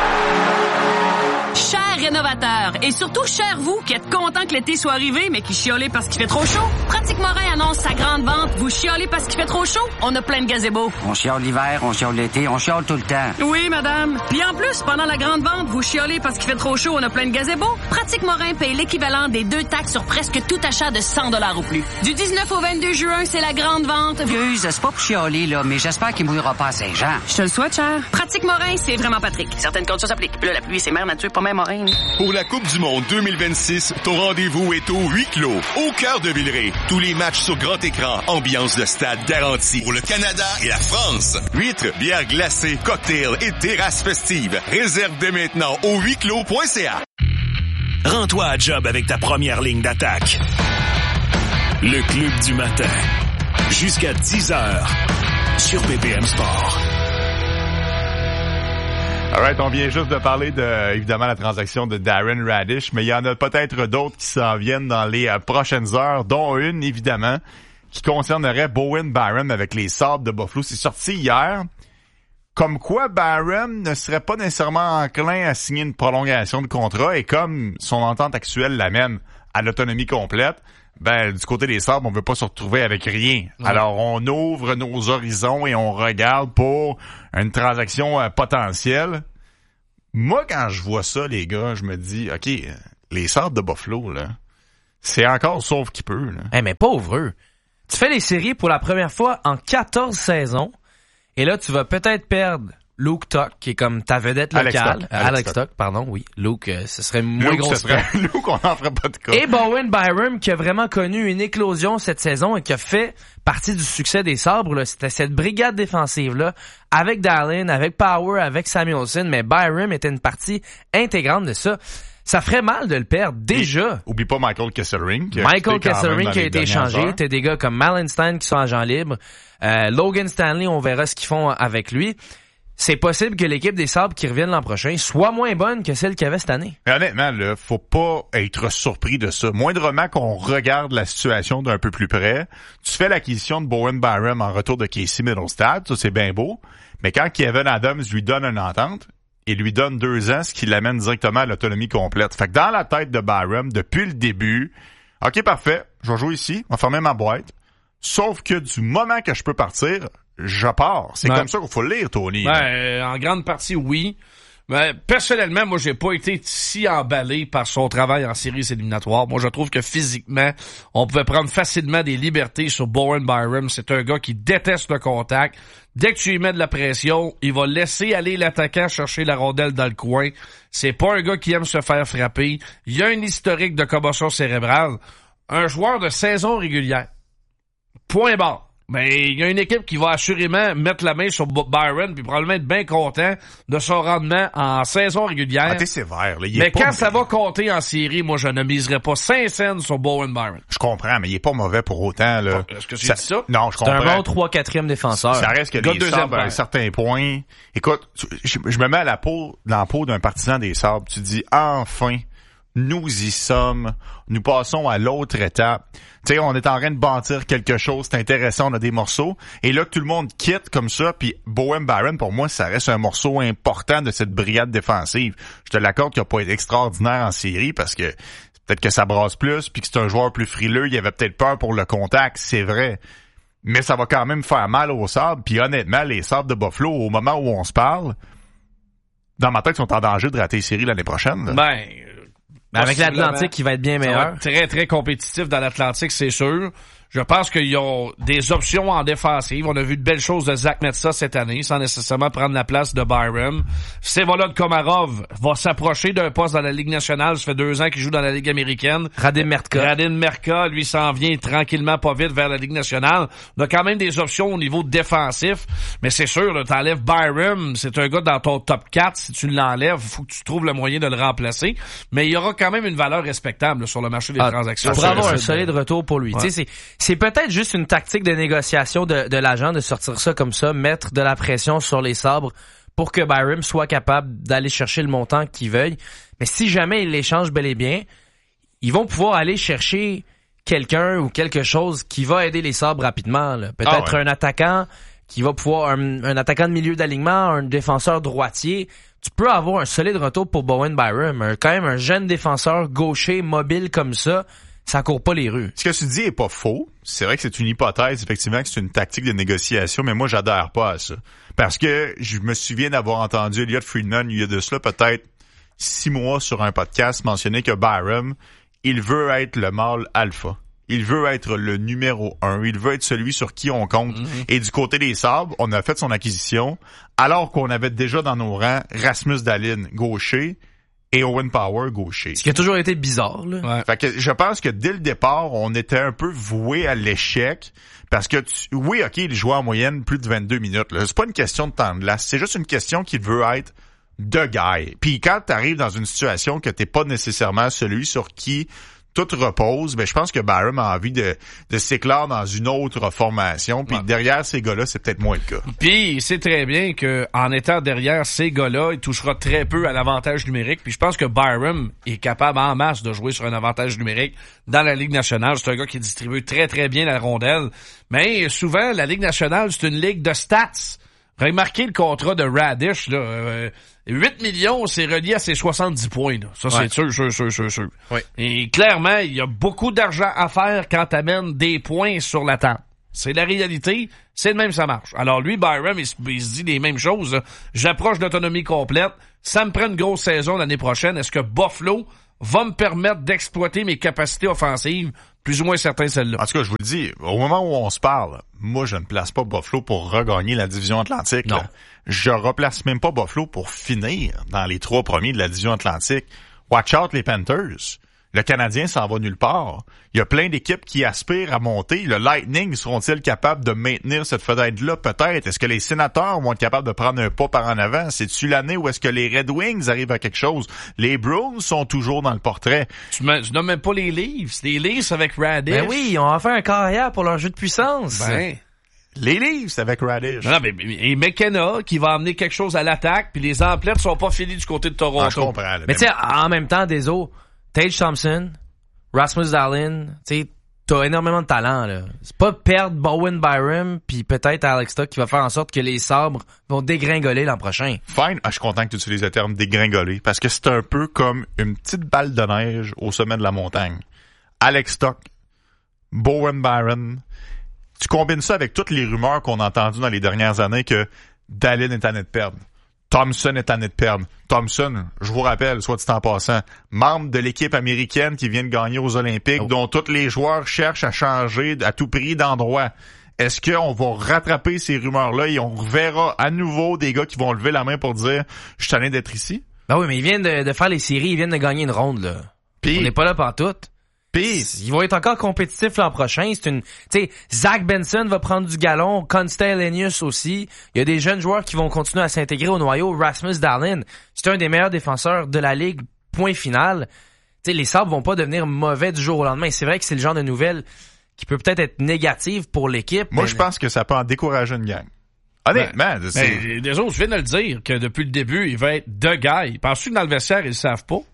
Chers rénovateurs, et surtout chers vous qui êtes contents que l'été soit arrivé, mais qui chiolez parce qu'il fait trop chaud, Pratique Morin annonce sa grande vente. Vous chiolez parce qu'il fait trop chaud? On a plein de gazebos. On chiole l'hiver, on chiole l'été, on chiole tout le temps. Oui, madame. Puis en plus, pendant la grande vente, vous chiolez parce qu'il fait trop chaud, on a plein de gazebos. Pratique Morin paye l'équivalent des deux taxes sur presque tout achat de cent dollars ou plus. Du dix-neuf au vingt-deux juin, c'est la grande vente. Excuse, c'est pas pour chialer, là, mais j'espère qu'il mouillera pas à Saint-Jean. Je te le souhaite, cher. Pratique Morin, c'est vraiment Patrick. Certaines conditions s'appliquent. Puis là, la pluie, c'est mère nature, pas mère Morin. Pour la Coupe du monde deux mille vingt-six, ton rendez-vous est au huis clos, au cœur de Villeray. Tous les matchs sur grand écran, ambiance de stade garantie. Pour le Canada et la France, huîtres, bières glacées, cocktails et terrasses festives. Réserve dès maintenant au huis clos point c a. Rends-toi à job avec ta première ligne d'attaque. Le club du matin. Jusqu'à dix heures sur B P M Sport. Alright, on vient juste de parler de, évidemment, la transaction de Darren Radish, mais il y en a peut-être d'autres qui s'en viennent dans les euh, prochaines heures, dont une, évidemment, qui concernerait Bowen Byram avec les Sables de Buffalo. C'est sorti hier. Comme quoi, Byram ne serait pas nécessairement enclin à signer une prolongation de contrat, et comme son entente actuelle l'amène à l'autonomie complète, ben du côté des Sabres, on veut pas se retrouver avec rien. Ouais. Alors, on ouvre nos horizons et on regarde pour une transaction euh, potentielle. Moi, quand je vois ça, les gars, je me dis, OK, les Sabres de Buffalo, là, c'est encore sauve qui peut. Là. Hey, mais pauvre eux. Tu fais les séries pour la première fois en quatorze saisons, et là, tu vas peut-être perdre Luke Tuch, qui est comme ta vedette locale. Alex Tuch, Alex, Alex Tuch, pardon, oui. Luke, euh, ce serait moins Luke, gros. Ce serait Luke, on n'en ferait pas de cas. Et Bowen Byram, qui a vraiment connu une éclosion cette saison et qui a fait partie du succès des Sabres, là. C'était cette brigade défensive-là, avec Dallin, avec Power, avec Samuelson, mais Byram était une partie intégrante de ça. Ça ferait mal de le perdre, déjà. Et, oublie pas Michael Kesselring. Qui Michael Kesselring qui a été échangé. T'as des gars comme Malenstein qui sont agents libres. Euh, Logan Stanley, on verra ce qu'ils font avec lui. C'est possible que l'équipe des Sabres qui reviennent l'an prochain soit moins bonne que celle qu'il y avait cette année. Mais honnêtement, là, faut pas être surpris de ça. Moindrement qu'on regarde la situation d'un peu plus près, tu fais l'acquisition de Bowen Byram en retour de Casey Mittelstadt, ça c'est bien beau, mais quand Kevin Adams lui donne une entente, il lui donne deux ans, ce qui l'amène directement à l'autonomie complète. Fait que dans la tête de Byram, depuis le début, OK, parfait, je vais jouer ici, on va fermer ma boîte, sauf que du moment que je peux partir, je pars. C'est ouais. Comme ça qu'il faut le lire, Tony. Ben, euh, en grande partie, oui. Mais personnellement, moi, j'ai pas été si emballé par son travail en séries éliminatoires. Moi, je trouve que physiquement, on pouvait prendre facilement des libertés sur Bowen Byram. C'est un gars qui déteste le contact. Dès que tu lui mets de la pression, il va laisser aller l'attaquant chercher la rondelle dans le coin. C'est pas un gars qui aime se faire frapper. Il y a un historique de commotion cérébrale. Un joueur de saison régulière. Point barre. Mais il y a une équipe qui va assurément mettre la main sur Byron puis probablement être bien content de son rendement en saison régulière. Ah, t'es sévère, là. Il mais est quand pas ça va compter en série, moi, je ne miserais pas cinq cents sur Bowen Byron. Je comprends, mais il est pas mauvais pour autant, là. Est-ce que j'ai dit ça? Non, je comprends. C'est un bon trois quatrième défenseur. Ça reste que les Sabres, à un certain point. Écoute, je, je me mets à la peau, dans la peau d'un partisan des Sabres. Tu dis, enfin, nous y sommes. Nous passons à l'autre étape. Tu sais, on est en train de bâtir quelque chose, c'est intéressant, on a des morceaux. Et là, tout le monde quitte comme ça, puis Bowen Byron, pour moi, ça reste un morceau important de cette brigade défensive. Je te l'accorde qu'il n'a pas été extraordinaire en série, parce que peut-être que ça brasse plus, puis que c'est un joueur plus frileux, il avait peut-être peur pour le contact, c'est vrai. Mais ça va quand même faire mal aux Sabres, puis honnêtement, les Sabres de Buffalo, au moment où on se parle, dans ma tête, sont en danger de rater les séries l'année prochaine. Là. Ben... Mais avec l'Atlantique, qui va être bien meilleur. Va être très, très compétitif dans l'Atlantique, c'est sûr. Je pense qu'ils ont des options en défensive. On a vu de belles choses de Zach Metsa cette année, sans nécessairement prendre la place de Byram. Vsevolod Komarov va s'approcher d'un poste dans la Ligue nationale. Ça fait deux ans qu'il joue dans la Ligue américaine. Radim Merka. Radim Merka, lui, s'en vient tranquillement, pas vite, vers la Ligue nationale. On a quand même des options au niveau défensif. Mais c'est sûr, là, t'enlèves Byram, c'est un gars dans ton top quatre. Si tu l'enlèves, il faut que tu trouves le moyen de le remplacer. Mais il y aura quand même une valeur respectable là, sur le marché des ah, transactions. Pour avoir un solide retour pour lui. Ouais. Tu sais, c'est C'est peut-être juste une tactique de négociation de, de l'agent de sortir ça comme ça, mettre de la pression sur les Sabres pour que Byram soit capable d'aller chercher le montant qu'il veuille. Mais si jamais il l'échange bel et bien, ils vont pouvoir aller chercher quelqu'un ou quelque chose qui va aider les Sabres rapidement. Là. Peut-être ah ouais. un attaquant qui va pouvoir, un, un attaquant de milieu d'alignement, un défenseur droitier. Tu peux avoir un solide retour pour Bowen Byram, un, quand même un jeune défenseur gaucher mobile comme ça. Ça court pas les rues. Ce que tu dis est pas faux. C'est vrai que c'est une hypothèse, effectivement, que c'est une tactique de négociation, mais moi, j'adhère pas à ça. Parce que je me souviens d'avoir entendu Elliot Friedman, il y a de cela peut-être six mois sur un podcast, mentionner que Byram, il veut être le mâle alpha. Il veut être le numéro un. Il veut être celui sur qui on compte. Mm-hmm. Et du côté des Sabres, on a fait son acquisition, alors qu'on avait déjà dans nos rangs Rasmus Dahlin, gaucher, et Owen Power, gaucher. Ce qui a toujours été bizarre, là. Ouais. Fait que je pense que dès le départ, on était un peu voué à l'échec. Parce que, tu, oui, OK, il jouait en moyenne plus de vingt-deux minutes. Là. C'est pas une question de temps de glace. C'est juste une question qu'il veut être de guy. Puis quand t'arrives dans une situation que t'es pas nécessairement celui sur qui tout repose, ben je pense que Byram a envie de, de s'éclore dans une autre formation. Puis ouais. derrière ces gars-là, c'est peut-être moins le cas. Puis il sait très bien que en étant derrière ces gars-là, il touchera très peu à l'avantage numérique. Puis je pense que Byram est capable en masse de jouer sur un avantage numérique dans la Ligue nationale. C'est un gars qui distribue très très bien la rondelle. Mais souvent, la Ligue nationale, c'est une ligue de stats. Remarquez le contrat de Radish, là. Euh, huit millions, c'est relié à ses soixante-dix points, là. Ça, ouais. c'est sûr, sûr, sûr, sûr, sûr. Oui. Et clairement, il y a beaucoup d'argent à faire quand t'amènes des points sur la table. C'est la réalité. C'est de même, ça marche. Alors lui, Byram, il, il se dit les mêmes choses. Là. J'approche d'autonomie complète. Ça me prend une grosse saison l'année prochaine. Est-ce que Buffalo va me permettre d'exploiter mes capacités offensives? Plus ou moins certain, celle-là. En tout cas, je vous le dis, au moment où on se parle, moi, je ne place pas Buffalo pour regagner la division Atlantique. Non. Là. Je replace même pas Buffalo pour finir dans les trois premiers de la division Atlantique. Watch out les Panthers. Le Canadien s'en va nulle part. Il y a plein d'équipes qui aspirent à monter. Le Lightning, seront-ils capables de maintenir cette fenêtre-là? Peut-être. Est-ce que les Sénateurs vont être capables de prendre un pas par en avant? C'est-tu l'année où est-ce que les Red Wings arrivent à quelque chose? Les Bruins sont toujours dans le portrait. Tu, me, tu nommes même pas les Leafs. Les Leafs avec Radish. Ben oui, ils ont enfin un carrière pour leur jeu de puissance. Ben... Les Leafs avec Radish. Non, mais, et McKenna qui va amener quelque chose à l'attaque, puis les emplettes sont pas finis du côté de Toronto. Ah, je comprends. Là, mais tu sais, en même temps, Deso, Tage Thompson, Rasmus Dahlin, tu sais, t'as énormément de talent, là. C'est pas perdre Bowen Byram puis peut-être Alex Tuch qui va faire en sorte que les Sabres vont dégringoler l'an prochain. Fine. Ah, je suis content que tu utilises le terme dégringoler parce que c'est un peu comme une petite balle de neige au sommet de la montagne. Alex Tuch, Bowen Byram, tu combines ça avec toutes les rumeurs qu'on a entendues dans les dernières années que Dahlin est tanné de perdre. Thompson est tanné de perdre. Thompson, je vous rappelle, soit dit en passant, membre de l'équipe américaine qui vient de gagner aux Olympiques, oh. dont tous les joueurs cherchent à changer à tout prix d'endroit. Est-ce qu'on va rattraper ces rumeurs-là et on reverra à nouveau des gars qui vont lever la main pour dire « Je suis tanné d'être ici ». Ben oui, mais ils viennent de, de faire les séries, ils viennent de gagner une ronde, là. Pis, on n'est pas là pantoute. Pis, ils vont être encore compétitifs l'an prochain. C'est une, tu sais, Zach Benson va prendre du galon, Constell Lenius aussi. Il y a des jeunes joueurs qui vont continuer à s'intégrer au noyau. Rasmus Dahlin, c'est un des meilleurs défenseurs de la ligue. Point final. Tu sais, les Sabres vont pas devenir mauvais du jour au lendemain. C'est vrai que c'est le genre de nouvelle qui peut peut-être être négative pour l'équipe. Moi, mais... je pense que ça peut en décourager une gang. Honnêtement, ben, c'est... Ben, les autres, je viens de le dire, que depuis le début, il va être de guy. Penses-tu que dans le vestiaire, ils le savent pas?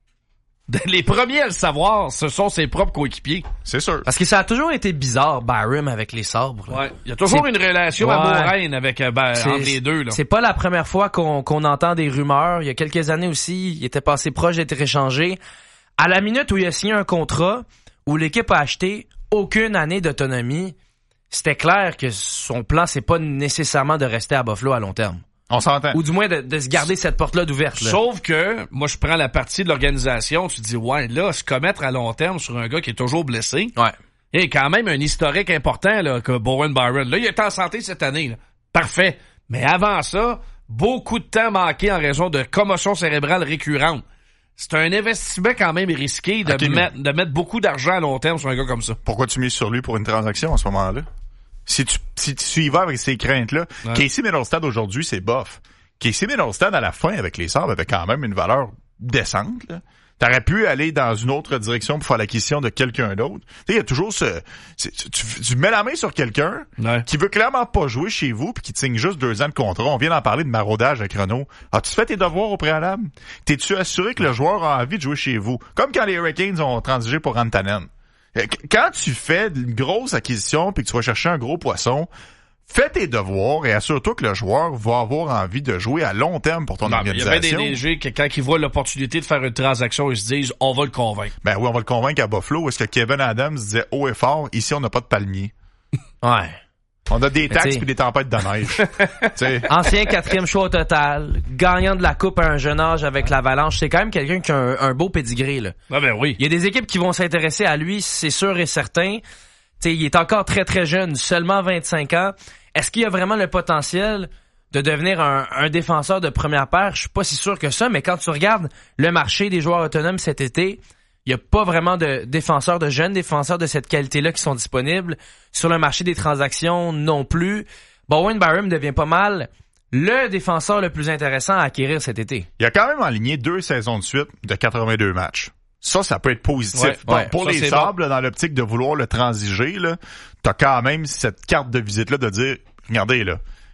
Les premiers à le savoir, ce sont ses propres coéquipiers. C'est sûr. Parce que ça a toujours été bizarre, Byram avec les Sabres. Ouais. Il y a toujours c'est... une relation ouais. amoureuse avec euh, ben, entre les deux. Là. C'est pas la première fois qu'on, qu'on entend des rumeurs. Il y a quelques années aussi, il était passé proche d'être échangé. À la minute où il a signé un contrat, où l'équipe a acheté aucune année d'autonomie, c'était clair que son plan, c'est pas nécessairement de rester à Buffalo à long terme. On s'entend. Ou du moins de, de se garder cette porte-là d'ouverte. Là. Sauf que, moi, je prends la partie de l'organisation, tu te dis, ouais, là, se commettre à long terme sur un gars qui est toujours blessé. Ouais. Il y a quand même un historique important, là, que Bowen Byron. Là, il est en santé cette année, là. Parfait. Mais avant ça, beaucoup de temps manqué en raison de commotion cérébrale récurrente. C'est un investissement quand même risqué de, okay, mettre, de mettre beaucoup d'argent à long terme sur un gars comme ça. Pourquoi tu mises sur lui pour une transaction à ce moment-là? Si tu, si tu y vas avec ces craintes-là, ouais. Casey Middlestad aujourd'hui, c'est bof. Casey Middlestad, à la fin, avec les Sabres, avait quand même une valeur décente, là. T'aurais pu aller dans une autre direction pour faire l'acquisition de quelqu'un d'autre. Tu sais, il y a toujours ce... Tu, tu, tu mets la main sur quelqu'un ouais. qui veut clairement pas jouer chez vous puis qui te signe juste deux ans de contrat. On vient d'en parler de maraudage avec Renault. As-tu fait tes devoirs au préalable? T'es-tu assuré que le joueur a envie de jouer chez vous? Comme quand les Hurricanes ont transigé pour Rantanen. Quand tu fais une grosse acquisition puis que tu vas chercher un gros poisson, fais tes devoirs et assure-toi que le joueur va avoir envie de jouer à long terme pour ton non, organisation. Il y a bien des D G qui, quand ils voient l'opportunité de faire une transaction, ils se disent « on va le convaincre ». Ben oui, on va le convaincre à Buffalo. Est-ce que Kevin Adams disait haut et fort, ici on n'a pas de palmier? Ouais. On a des taxes puis des tempêtes de neige. Ancien quatrième choix au total, gagnant de la coupe à un jeune âge avec l'Avalanche, c'est quand même quelqu'un qui a un, un beau pédigré, là. Ah ben oui. Il y a des équipes qui vont s'intéresser à lui, c'est sûr et certain. T'sais, il est encore très très jeune, seulement vingt-cinq ans. Est-ce qu'il a vraiment le potentiel de devenir un, un défenseur de première paire? Je suis pas si sûr que ça, mais quand tu regardes le marché des joueurs autonomes cet été, il y a pas vraiment de défenseurs, de jeunes défenseurs de cette qualité-là qui sont disponibles. Sur le marché des transactions, non plus. Bowen Byram devient pas mal le défenseur le plus intéressant à acquérir cet été. Il a quand même aligné deux saisons de suite de quatre-vingt-deux matchs. Ça, ça peut être positif. Ouais, bon, ouais, pour ça, les Sabres, bon. Dans l'optique de vouloir le transiger, là, t'as quand même cette carte de visite-là de dire, regardez, là,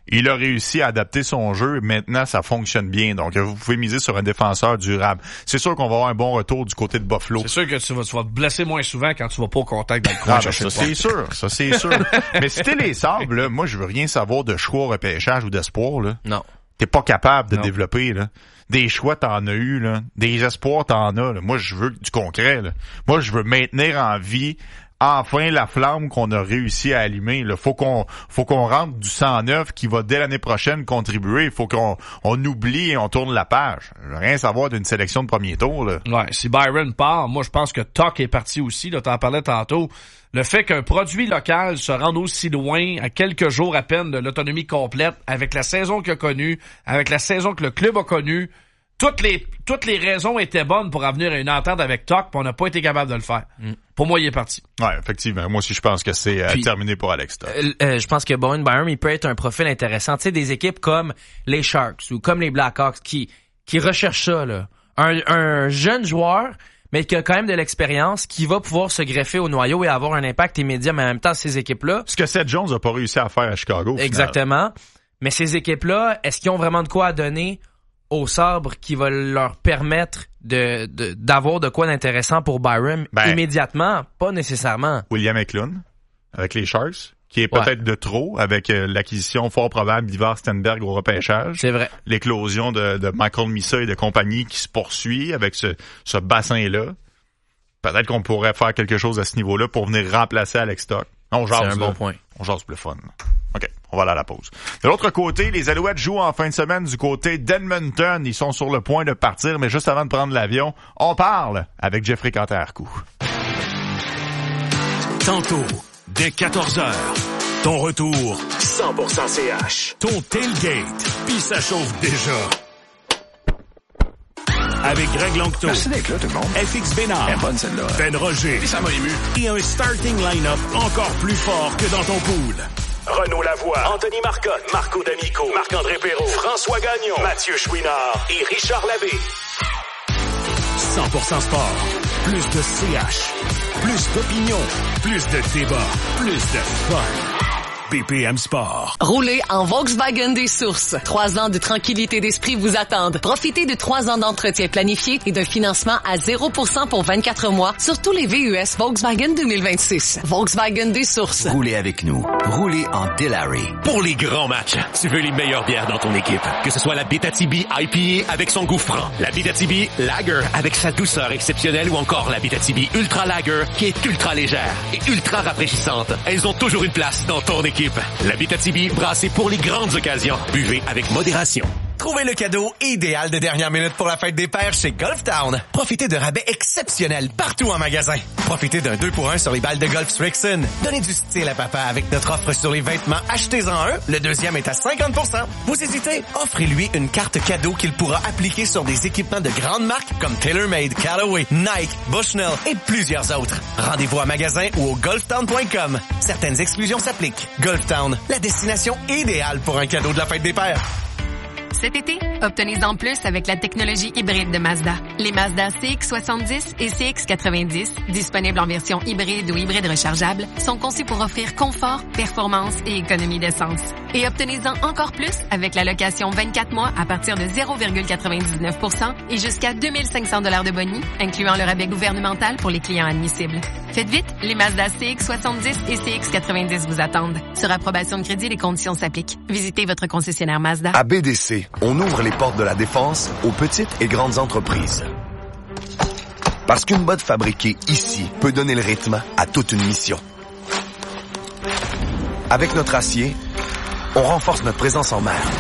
Il a réussi à adapter son jeu. Maintenant, ça fonctionne bien. Donc, vous pouvez miser sur un défenseur durable. C'est sûr qu'on va avoir un bon retour du côté de Buffalo. C'est sûr que tu vas, tu vas te blesser moins souvent quand tu vas pas au contact dans le coin. Ah, ben, ça, c'est sûr. Ça, c'est sûr. Mais si t'es les Sabres, là, moi, je veux rien savoir de choix au repêchage ou d'espoir, là. Non. T'es pas capable de Non. développer, là. Des choix, t'en as eu, là. Des espoirs, t'en as, là. Moi, je veux du concret, là. Moi, je veux maintenir en vie enfin la flamme qu'on a réussi à allumer. Là. Faut qu'on faut qu'on rentre du sang neuf qui va dès l'année prochaine contribuer. Il faut qu'on on oublie et on tourne la page. Je veux rien savoir d'une sélection de premier tour. Là. Ouais, si Byron part, moi je pense que Tuck est parti aussi. Là, t'en parlais tantôt. Le fait qu'un produit local se rende aussi loin à quelques jours à peine de l'autonomie complète, avec la saison qu'il a connue, avec la saison que le club a connue, toutes les toutes les raisons étaient bonnes pour en venir à une entente avec Tuck, puis on n'a pas été capable de le faire. Mm. Pour moi, il est parti. Ouais, effectivement. Moi aussi, je pense que c'est euh, puis, terminé pour Alex Tuck. Euh, euh, je pense que Bowen Byram, il peut être un profil intéressant. Tu sais, des équipes comme les Sharks ou comme les Blackhawks qui qui recherchent ça, là. Un, un jeune joueur, mais qui a quand même de l'expérience, qui va pouvoir se greffer au noyau et avoir un impact immédiat, mais en même temps, ces équipes-là... Ce que Seth Jones a pas réussi à faire à Chicago. Exactement. Mais ces équipes-là, est-ce qu'ils ont vraiment de quoi à donner aux Sabres qui va leur permettre de, de d'avoir de quoi d'intéressant pour Byram ben, immédiatement? Pas nécessairement. William Eklund, avec les Sharks, qui est peut-être ouais. de trop, avec euh, l'acquisition fort probable d'Ivar Stenberg au repêchage. C'est vrai. L'éclosion de, de Michael Misa et de compagnie qui se poursuit avec ce, ce bassin-là. Peut-être qu'on pourrait faire quelque chose à ce niveau-là pour venir remplacer Alex Tuck. On jase, C'est un là. bon point. On jase plus fun. OK, on va aller à la pause. De l'autre côté, les Alouettes jouent en fin de semaine du côté d'Edmonton. Ils sont sur le point de partir, mais juste avant de prendre l'avion, on parle avec Jeffrey Cantarcou. Tantôt, dès quatorze heures, ton retour cent pour cent C H. Ton tailgate, puis ça chauffe déjà. Avec Greg Langto. Merci d'être là, tout le monde. F X Bénard. Elle est bonne, celle-là. Ben Roger. Et ça m'a ému. Et un starting line-up encore plus fort que dans ton pool. Renaud Lavoie, Anthony Marcotte, Marco D'Amico, Marc-André Perrault, François Gagnon, Mathieu Chouinard et Richard Labbé. cent pour cent sport. Plus de C H. Plus d'opinion. Plus de débat. Plus de fun. B P M Sport. Roulez en Volkswagen des Sources. Trois ans de tranquillité d'esprit vous attendent. Profitez de trois ans d'entretien planifié et d'un financement à zéro pour cent pour vingt-quatre mois sur tous les V U S Volkswagen deux mille vingt-six. Volkswagen des Sources. Roulez avec nous. Roulez en Delary. Pour les grands matchs, tu veux les meilleures bières dans ton équipe. Que ce soit la Bétatibi I P A avec son goût franc, la Bétatibi Lager avec sa douceur exceptionnelle ou encore la Bétatibi Ultra Lager qui est ultra légère et ultra rafraîchissante. Elles ont toujours une place dans ton équipe. La Bétatibi, brassée pour les grandes occasions. Buvez avec modération. Trouvez le cadeau idéal de dernière minute pour la fête des pères chez Golf Town. Profitez de rabais exceptionnels partout en magasin. Profitez d'un deux pour un sur les balles de golf Strixon. Donnez du style à papa avec notre offre sur les vêtements. Achetez-en un, le deuxième est à cinquante pour cent. Vous hésitez? Offrez-lui une carte cadeau qu'il pourra appliquer sur des équipements de grandes marques comme TaylorMade, Callaway, Nike, Bushnell et plusieurs autres. Rendez-vous à magasin ou au golf town point com. Certaines exclusions s'appliquent. Golf Town, la destination idéale pour un cadeau de la fête des pères. Cet été, obtenez-en plus avec la technologie hybride de Mazda. Les Mazda C X soixante-dix et C X quatre-vingt-dix, disponibles en version hybride ou hybride rechargeable, sont conçus pour offrir confort, performance et économie d'essence. Et obtenez-en encore plus avec la location vingt-quatre mois à partir de zéro virgule quatre-vingt-dix-neuf pour cent et jusqu'à deux mille cinq cents dollars de boni, incluant le rabais gouvernemental pour les clients admissibles. Faites vite, les Mazda C X soixante-dix et C X quatre-vingt-dix vous attendent. Sur approbation de crédit, les conditions s'appliquent. Visitez votre concessionnaire Mazda. À B D C, on ouvre les portes de la défense aux petites et grandes entreprises. Parce qu'une botte fabriquée ici peut donner le rythme à toute une mission. Avec notre acier, on renforce notre présence en mer.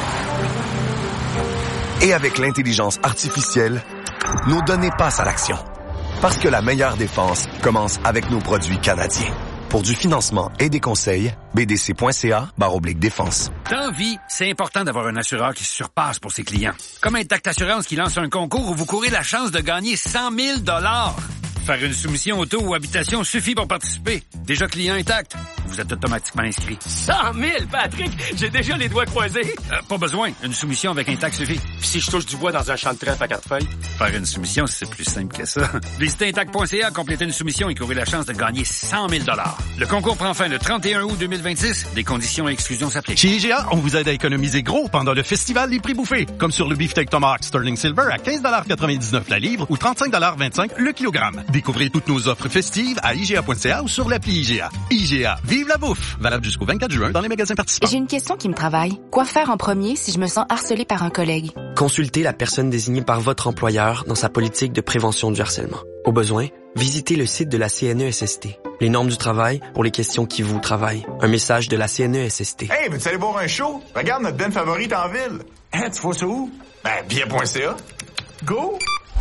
Et avec l'intelligence artificielle, nos données passent à l'action. Parce que la meilleure défense commence avec nos produits canadiens. Pour du financement et des conseils, b d c point c a barre oblique défense. Dans vie, c'est important d'avoir un assureur qui se surpasse pour ses clients. Comme Intact Assurance qui lance un concours où vous courez la chance de gagner cent mille dollars. Faire une soumission auto ou habitation suffit pour participer. Déjà client intact, vous êtes automatiquement inscrit. cent mille, Patrick! J'ai déjà les doigts croisés. Euh, pas besoin, une soumission avec Intact suffit. Puis si je touche du bois dans un champ de trèfle à quatre feuilles? Faire une soumission, c'est plus simple que ça. Visitez intact point c a, complétez une soumission et courez la chance de gagner cent mille dollars. Le concours prend fin le trente et un août deux mille vingt-six. Des conditions et exclusions s'appliquent. Chez I G A, on vous aide à économiser gros pendant le festival des prix bouffés. Comme sur le beefsteak Tomahawk Sterling Silver à quinze quatre-vingt-dix-neuf la livre ou trente-cinq vingt-cinq le kilogramme. Découvrez toutes nos offres festives à I G A point C A ou sur l'appli I G A. I G A, vive la bouffe! Valable jusqu'au vingt-quatre juin dans les magasins participants. J'ai une question qui me travaille. Quoi faire en premier si je me sens harcelée par un collègue? Consultez la personne désignée par votre employeur dans sa politique de prévention du harcèlement. Au besoin, visitez le site de la C N E S S T. Les normes du travail pour les questions qui vous travaillent. Un message de la C N E S S T. Hey, veux-tu aller voir un show? Regarde notre band favorite en ville. Hein, tu vois ça où? Ben, billet point C A. Go!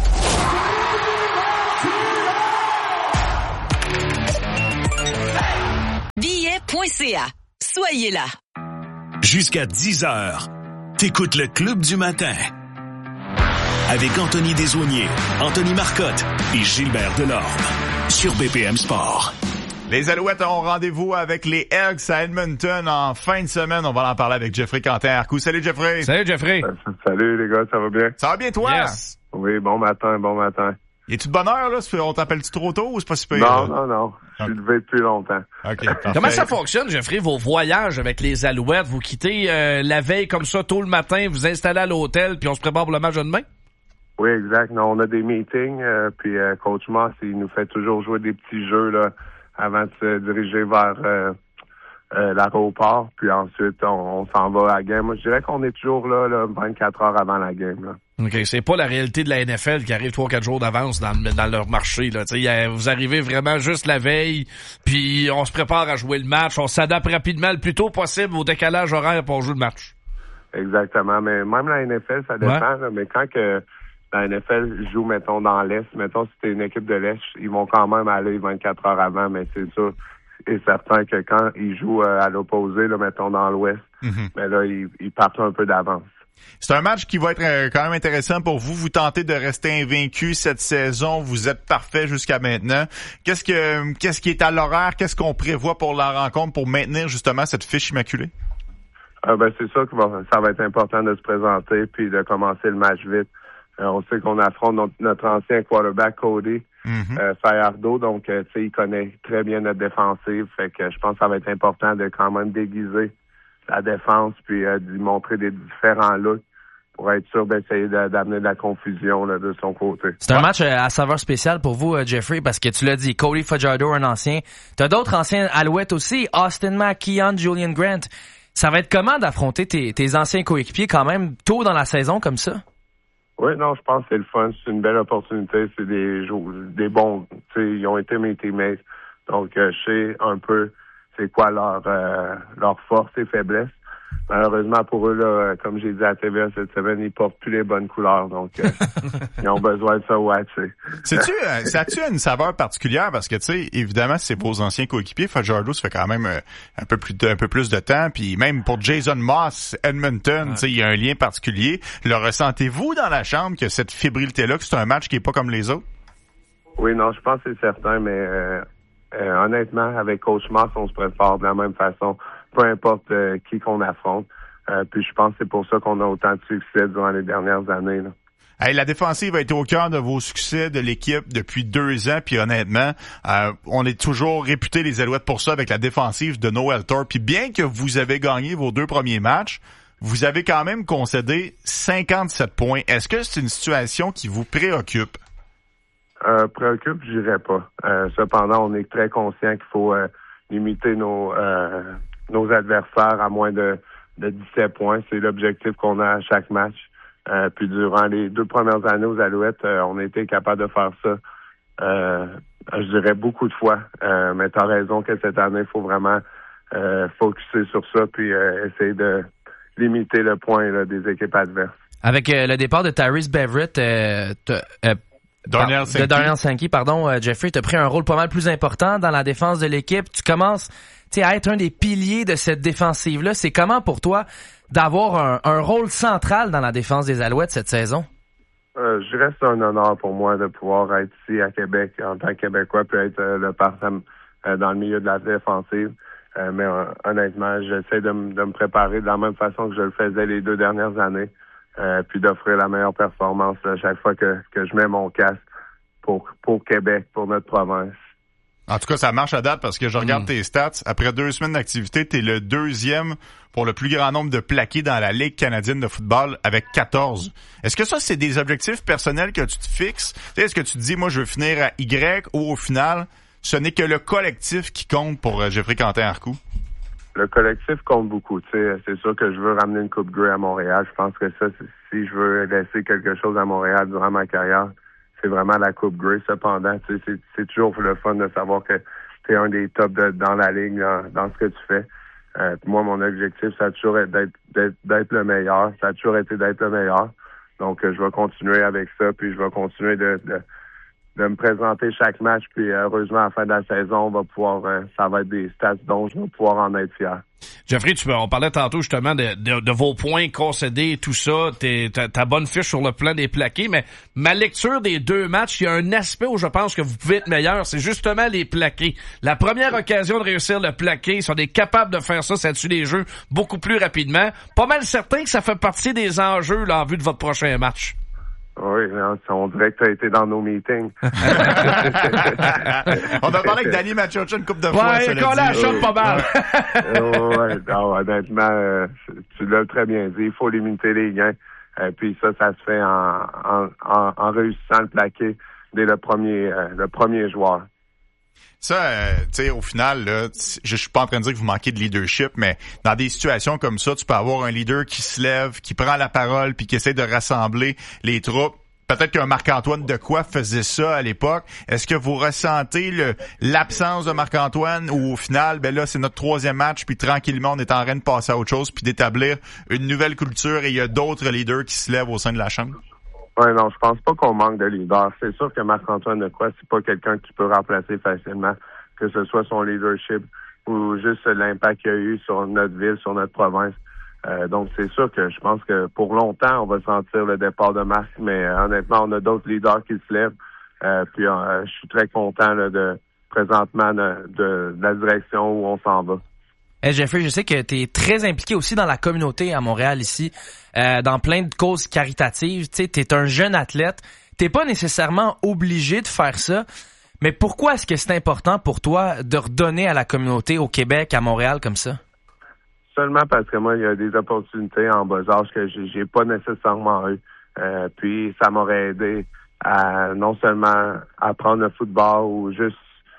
billet point C A. Soyez là. Jusqu'à dix heures, t'écoutes le Club du matin. Avec Anthony Desaulniers, Anthony Marcotte et Gilbert Delorme. Sur B P M Sport. Les Alouettes ont rendez-vous avec les Elks à Edmonton en fin de semaine. On va en parler avec Jeffrey Quentin-Arcou. Salut Jeffrey. Salut Jeffrey. Salut les gars, ça va bien? Ça va bien toi? Yes. Oui, bon matin, bon matin. Es-tu de bonne heure, là? On t'appelle-tu trop tôt ou c'est pas super? Non, non, non. Je suis levé depuis longtemps. OK. Comment ça fonctionne, Jeffrey, vos voyages avec les Alouettes? Vous quittez euh, la veille comme ça, tôt le matin, vous installez à l'hôtel, puis on se prépare pour le match de demain? Oui, exact. Non, on a des meetings, euh, puis euh, Coach Moss, il nous fait toujours jouer des petits jeux là avant de se diriger vers euh, euh, l'aéroport. Puis ensuite, on, on s'en va à la game. Moi, je dirais qu'on est toujours là, là vingt-quatre heures avant la game. Là. OK, c'est pas la réalité de la N F L qui arrive trois quatre jours d'avance dans, dans leur marché. Là. T'sais, vous arrivez vraiment juste la veille, puis on se prépare à jouer le match. On s'adapte rapidement le plus tôt possible au décalage horaire pour jouer le match. Exactement, mais même la N F L, ça dépend. Ouais. Là, mais quand que la N F L joue, mettons, dans l'Est, mettons, si t'es une équipe de l'Est, ils vont quand même aller vingt-quatre heures avant, mais c'est sûr et certain que quand ils jouent euh, à l'opposé, là, mettons, dans l'Ouest, mm-hmm. mais là, ils, ils partent un peu d'avance. C'est un match qui va être euh, quand même intéressant pour vous. Vous tentez de rester invaincu cette saison. Vous êtes parfait jusqu'à maintenant. Qu'est-ce que qu'est-ce qui est à l'horaire? Qu'est-ce qu'on prévoit pour la rencontre pour maintenir justement cette fiche immaculée? Euh, ben, c'est sûr que va, ça va être important de se présenter puis de commencer le match vite. Euh, on sait qu'on affronte notre, notre ancien quarterback Cody mm-hmm. euh, Fajardo, donc euh, tu sais, il connaît très bien notre défensive. Fait que je pense que ça va être important de quand même déguiser la défense puis euh, d'y montrer des différents looks pour être sûr d'essayer de, d'amener de la confusion là, de son côté. C'est un match euh, à saveur spéciale pour vous, euh, Jeffrey, parce que tu l'as dit, Cody Fajardo, un ancien. T'as d'autres anciens Alouettes aussi, Austin Mack, Keon, Julian Grant. Ça va être comment d'affronter tes, tes anciens coéquipiers quand même tôt dans la saison comme ça? Oui, non, je pense que c'est le fun. C'est une belle opportunité. C'est des des bons, tu sais, ils ont été mes teammates. Donc, euh, je sais un peu c'est quoi leur euh, leur force et faiblesse. Malheureusement pour eux, là, comme j'ai dit à T V A cette semaine, ils portent plus les bonnes couleurs, donc euh, ils ont besoin de ça, ouais, tu sais. C'est-tu, euh, ça a-tu une saveur particulière? Parce que, tu sais, évidemment, c'est vos anciens coéquipiers. Fajardo, ça fait quand même euh, un peu plus de, un peu plus de temps. Puis même pour Jason Moss, Edmonton, ouais. Tu sais, il y a un lien particulier. Le ressentez-vous dans la chambre que cette fébrilité-là, que c'est un match qui est pas comme les autres? Oui, non, je pense que c'est certain, mais euh, euh, honnêtement, avec Coach Moss, on se prépare de la même façon. Peu importe euh, qui qu'on affronte. Euh, puis je pense que c'est pour ça qu'on a autant de succès durant les dernières années. Là. Hey, la défensive a été au cœur de vos succès de l'équipe depuis deux ans. Puis honnêtement, euh, on est toujours réputé les Alouettes pour ça avec la défensive de Noel Thorpe. Puis bien que vous avez gagné vos deux premiers matchs, vous avez quand même concédé cinquante-sept points. Est-ce que c'est une situation qui vous préoccupe? Euh, préoccupe, je dirais pas. Euh, cependant, on est très conscient qu'il faut euh, limiter nos... Euh, nos adversaires à moins de, de dix-sept points. C'est l'objectif qu'on a à chaque match. Euh, puis durant les deux premières années aux Alouettes, euh, on a été capable de faire ça, euh, je dirais, beaucoup de fois. Euh, mais tu as raison que cette année, il faut vraiment euh, focuser sur ça puis euh, essayer de limiter le point là, des équipes adverses. Avec euh, le départ de Tyrese Beverett, euh, euh, Darnell de Darnell Sankey, pardon, euh, Jeffrey, tu as pris un rôle pas mal plus important dans la défense de l'équipe. Tu commences à être un des piliers de cette défensive-là. C'est comment pour toi d'avoir un, un rôle central dans la défense des Alouettes cette saison? Euh, je reste un honneur pour moi de pouvoir être ici à Québec en tant que Québécois, puis être euh, le partant euh, dans le milieu de la défensive. Euh, mais euh, honnêtement, j'essaie de, m- de me préparer de la même façon que je le faisais les deux dernières années, euh, puis d'offrir la meilleure performance là, chaque fois que, que je mets mon casque pour, pour Québec, pour notre province. En tout cas, ça marche à date parce que je regarde Mm. tes stats. Après deux semaines d'activité, t'es le deuxième pour le plus grand nombre de plaqués dans la Ligue canadienne de football avec quatorze. Est-ce que ça, c'est des objectifs personnels que tu te fixes? T'sais, est-ce que tu te dis, moi, je veux finir à Y ou au final, ce n'est que le collectif qui compte pour euh, Jeffrey Quentin-Arcou? Le collectif compte beaucoup. Tu sais, c'est sûr que je veux ramener une Coupe Grey à Montréal. Je pense que ça, c'est- si je veux laisser quelque chose à Montréal durant ma carrière, c'est vraiment la Coupe Grey. Cependant, tu sais, c'est, c'est toujours le fun de savoir que tu es un des tops de, dans la ligue, dans, dans ce que tu fais. Euh, puis moi, mon objectif, ça a toujours été d'être, d'être, d'être le meilleur. Ça a toujours été d'être le meilleur. Donc, euh, je vais continuer avec ça, puis je vais continuer de, de, de me présenter chaque match. Puis euh, heureusement, à la fin de la saison, on va pouvoir, euh, ça va être des stats dont je vais pouvoir en être fier. Jeffrey, tu, on parlait tantôt justement de, de, de vos points concédés et tout ça, t'es, ta, ta bonne fiche sur le plan des plaqués, mais ma lecture des deux matchs, il y a un aspect où je pense que vous pouvez être meilleur, c'est justement les plaqués. La première occasion de réussir le plaqué, ils sont des capables de faire ça, ça tue les jeux beaucoup plus rapidement. Pas mal certain que ça fait partie des enjeux là, en vue de votre prochain match. Oui, on dirait que tu as été dans nos meetings. On a parlé avec Danny Machocha une couple de fois. Ouais, il a collé à la shot pas mal. ouais, ouais, non, honnêtement, euh, tu l'as très bien dit. Il faut limiter les gains. Euh, puis ça, ça se fait en, en, en, en réussissant le plaqué dès le premier, euh, le premier joueur. Ça, euh, tu sais, au final, là, je suis pas en train de dire que vous manquez de leadership, mais dans des situations comme ça, tu peux avoir un leader qui se lève, qui prend la parole, puis qui essaie de rassembler les troupes. Peut-être qu'un Marc-Antoine Dequoy faisait ça à l'époque. Est-ce que vous ressentez le, l'absence de Marc-Antoine ou au final, ben là, c'est notre troisième match, puis tranquillement, on est en train de passer à autre chose, puis d'établir une nouvelle culture et il y a d'autres leaders qui se lèvent au sein de la chambre? Oui, non, je pense pas qu'on manque de leader. C'est sûr que Marc-Antoine Dequoy, c'est pas quelqu'un que tu peux remplacer facilement, que ce soit son leadership ou juste l'impact qu'il a eu sur notre ville, sur notre province. Euh, donc, c'est sûr que je pense que pour longtemps, on va sentir le départ de Marc, mais euh, honnêtement, on a d'autres leaders qui se lèvent. Euh, puis, euh, je suis très content là, de présentement de, de, de la direction où on s'en va. Hey Jeffrey, je sais que tu es très impliqué aussi dans la communauté à Montréal ici, euh, dans plein de causes caritatives. Tu sais, tu es un jeune athlète. T'es pas nécessairement obligé de faire ça, mais pourquoi est-ce que c'est important pour toi de redonner à la communauté au Québec, à Montréal comme ça? Seulement parce que moi, il y a des opportunités en bas âge que j'ai, j'ai pas nécessairement eu. Euh, puis ça m'aurait aidé à non seulement apprendre le football ou juste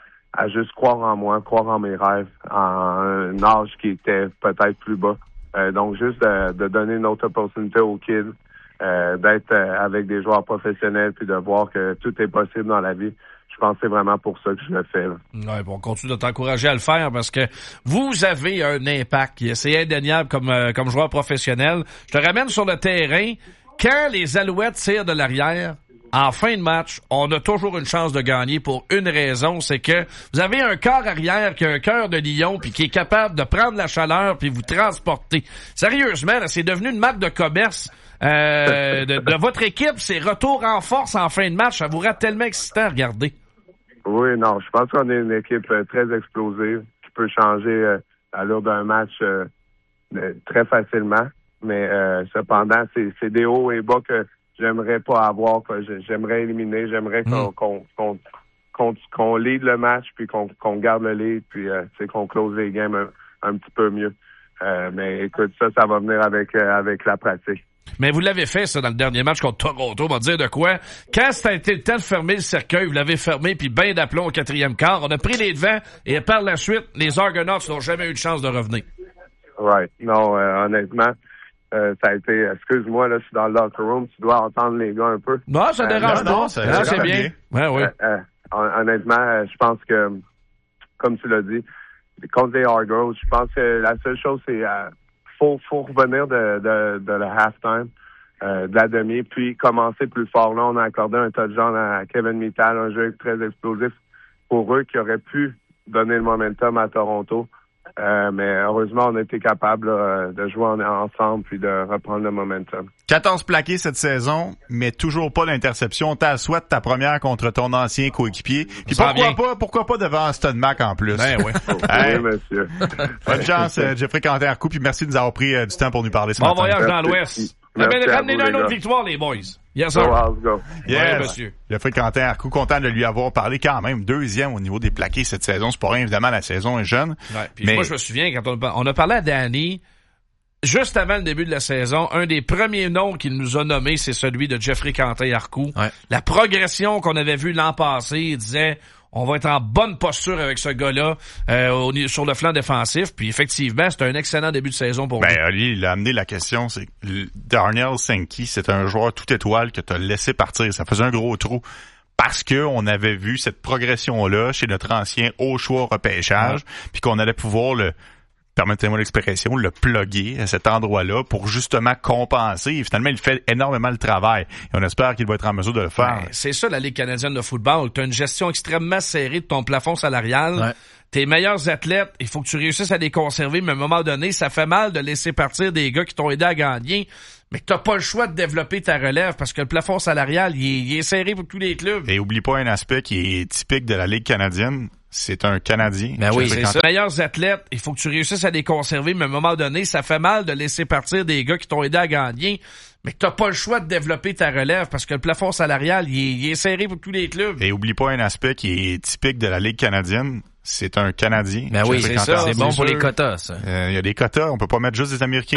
à juste croire en moi, croire en mes rêves, en un âge qui était peut-être plus bas. Euh, donc, juste de, de donner une autre opportunité aux kids, euh, d'être euh, avec des joueurs professionnels, puis de voir que tout est possible dans la vie. Je pense que c'est vraiment pour ça que je le fais. Là. Ouais, bon, on continue de t'encourager à le faire parce que vous avez un impact. C'est indéniable comme, euh, comme joueur professionnel. Je te ramène sur le terrain. Quand les Alouettes tirent de l'arrière, en fin de match, on a toujours une chance de gagner pour une raison, c'est que vous avez un corps arrière qui a un cœur de lion puis qui est capable de prendre la chaleur puis vous transporter. Sérieusement, là, c'est devenu une marque de commerce euh, de, de votre équipe. C'est retour en force en fin de match. Ça vous rend tellement excitant à regarder. Oui, non, je pense qu'on est une équipe euh, très explosive qui peut changer euh, l'allure d'un match euh, euh, très facilement. Mais euh, cependant, c'est, c'est des hauts et bas que j'aimerais pas avoir, que j'aimerais éliminer, j'aimerais qu'on, mmh. qu'on, qu'on, qu'on, qu'on lead le match, puis qu'on, qu'on garde le lead, puis euh, qu'on close les games un, un petit peu mieux. Euh, mais écoute, ça, ça va venir avec euh, avec la pratique. Mais vous l'avez fait, ça, dans le dernier match contre Toronto, on va dire de quoi. Quand ça a été le temps de fermer le cercueil, vous l'avez fermé, puis ben d'aplomb au quatrième quart. On a pris les devants, et par la suite, les Argonauts n'ont jamais eu de chance de revenir. Right. Non, euh, honnêtement, euh, ça a été... Excuse-moi, là, je suis dans le locker room, tu dois entendre les gars un peu. Non, ça dérange euh, pas. Non, ça, non, c'est bien. bien. Ouais, ouais. Euh, euh, honnêtement, je pense que, comme tu l'as dit, contre les Argonauts, je pense que la seule chose, c'est... Euh, Faut, faut revenir de, de, de la halftime, euh, de la demi, puis commencer plus fort. Là, on a accordé un touchdown à Kevin Mittal, un jeu très explosif pour eux qui aurait pu donner le momentum à Toronto. Euh, mais heureusement, on a été capable là, de jouer en, ensemble puis de reprendre le momentum. quatorze plaqués cette saison, mais toujours pas d'interception. T'as souhaite ta première contre ton ancien coéquipier. Puis pourquoi bien. pas, pourquoi pas devant Aston Mac en plus? Ben oui. Hey. Oui, monsieur. Bonne chance, Jeffrey Canté-Arcou, puis merci de nous avoir pris euh, du temps pour nous parler ce bon matin. Bon voyage dans l'Ouest. Ramenez-nous une autre victoire, les boys. Yes, sir. Go, go. Yes. Ouais, monsieur. Jeffrey Canté-Arcou, content de lui avoir parlé quand même. Deuxième au niveau des plaqués cette saison. C'est pas rien, évidemment, la saison est jeune. Ouais, puis mais... moi, je me souviens, quand on a, on a parlé à Danny, juste avant le début de la saison, un des premiers noms qu'il nous a nommé, c'est celui de Jeffrey Canté-Arcou. Ouais. La progression qu'on avait vue l'an passé, il disait... On va être en bonne posture avec ce gars-là euh, au, sur le flanc défensif. Puis effectivement, c'est un excellent début de saison pour ben, lui. Ben, Ali, il a amené la question, c'est Darnell Sankey, c'est un joueur tout étoile que tu as laissé partir. Ça faisait un gros trou. Parce que on avait vu cette progression-là chez notre ancien haut choix repêchage, ouais. Puis qu'on allait pouvoir le... permettez-moi l'expression, le plugger à cet endroit-là pour justement compenser. Et finalement, il fait énormément le travail. Et on espère qu'il va être en mesure de le faire. Ben, c'est ça, la Ligue canadienne de football. Tu as une gestion extrêmement serrée de ton plafond salarial. Ouais. Tes meilleurs athlètes, il faut que tu réussisses à les conserver, mais à un moment donné, ça fait mal de laisser partir des gars qui t'ont aidé à gagner. Mais t'as pas le choix de développer ta relève parce que le plafond salarial, il est, il est serré pour tous les clubs. Et oublie pas un aspect qui est typique de la Ligue canadienne. C'est un Canadien. Ben oui, c'est ça. Les meilleurs athlètes, il faut que tu réussisses à les conserver, mais à un moment donné, ça fait mal de laisser partir des gars qui t'ont aidé à gagner. Mais t'as pas le choix de développer ta relève parce que le plafond salarial, il est, il est serré pour tous les clubs. Et oublie pas un aspect qui est typique de la Ligue canadienne. C'est un Canadien. Ben oui, c'est ça. C'est bon pour les quotas, ça. Il euh, y a des quotas. On peut pas mettre juste des Américains.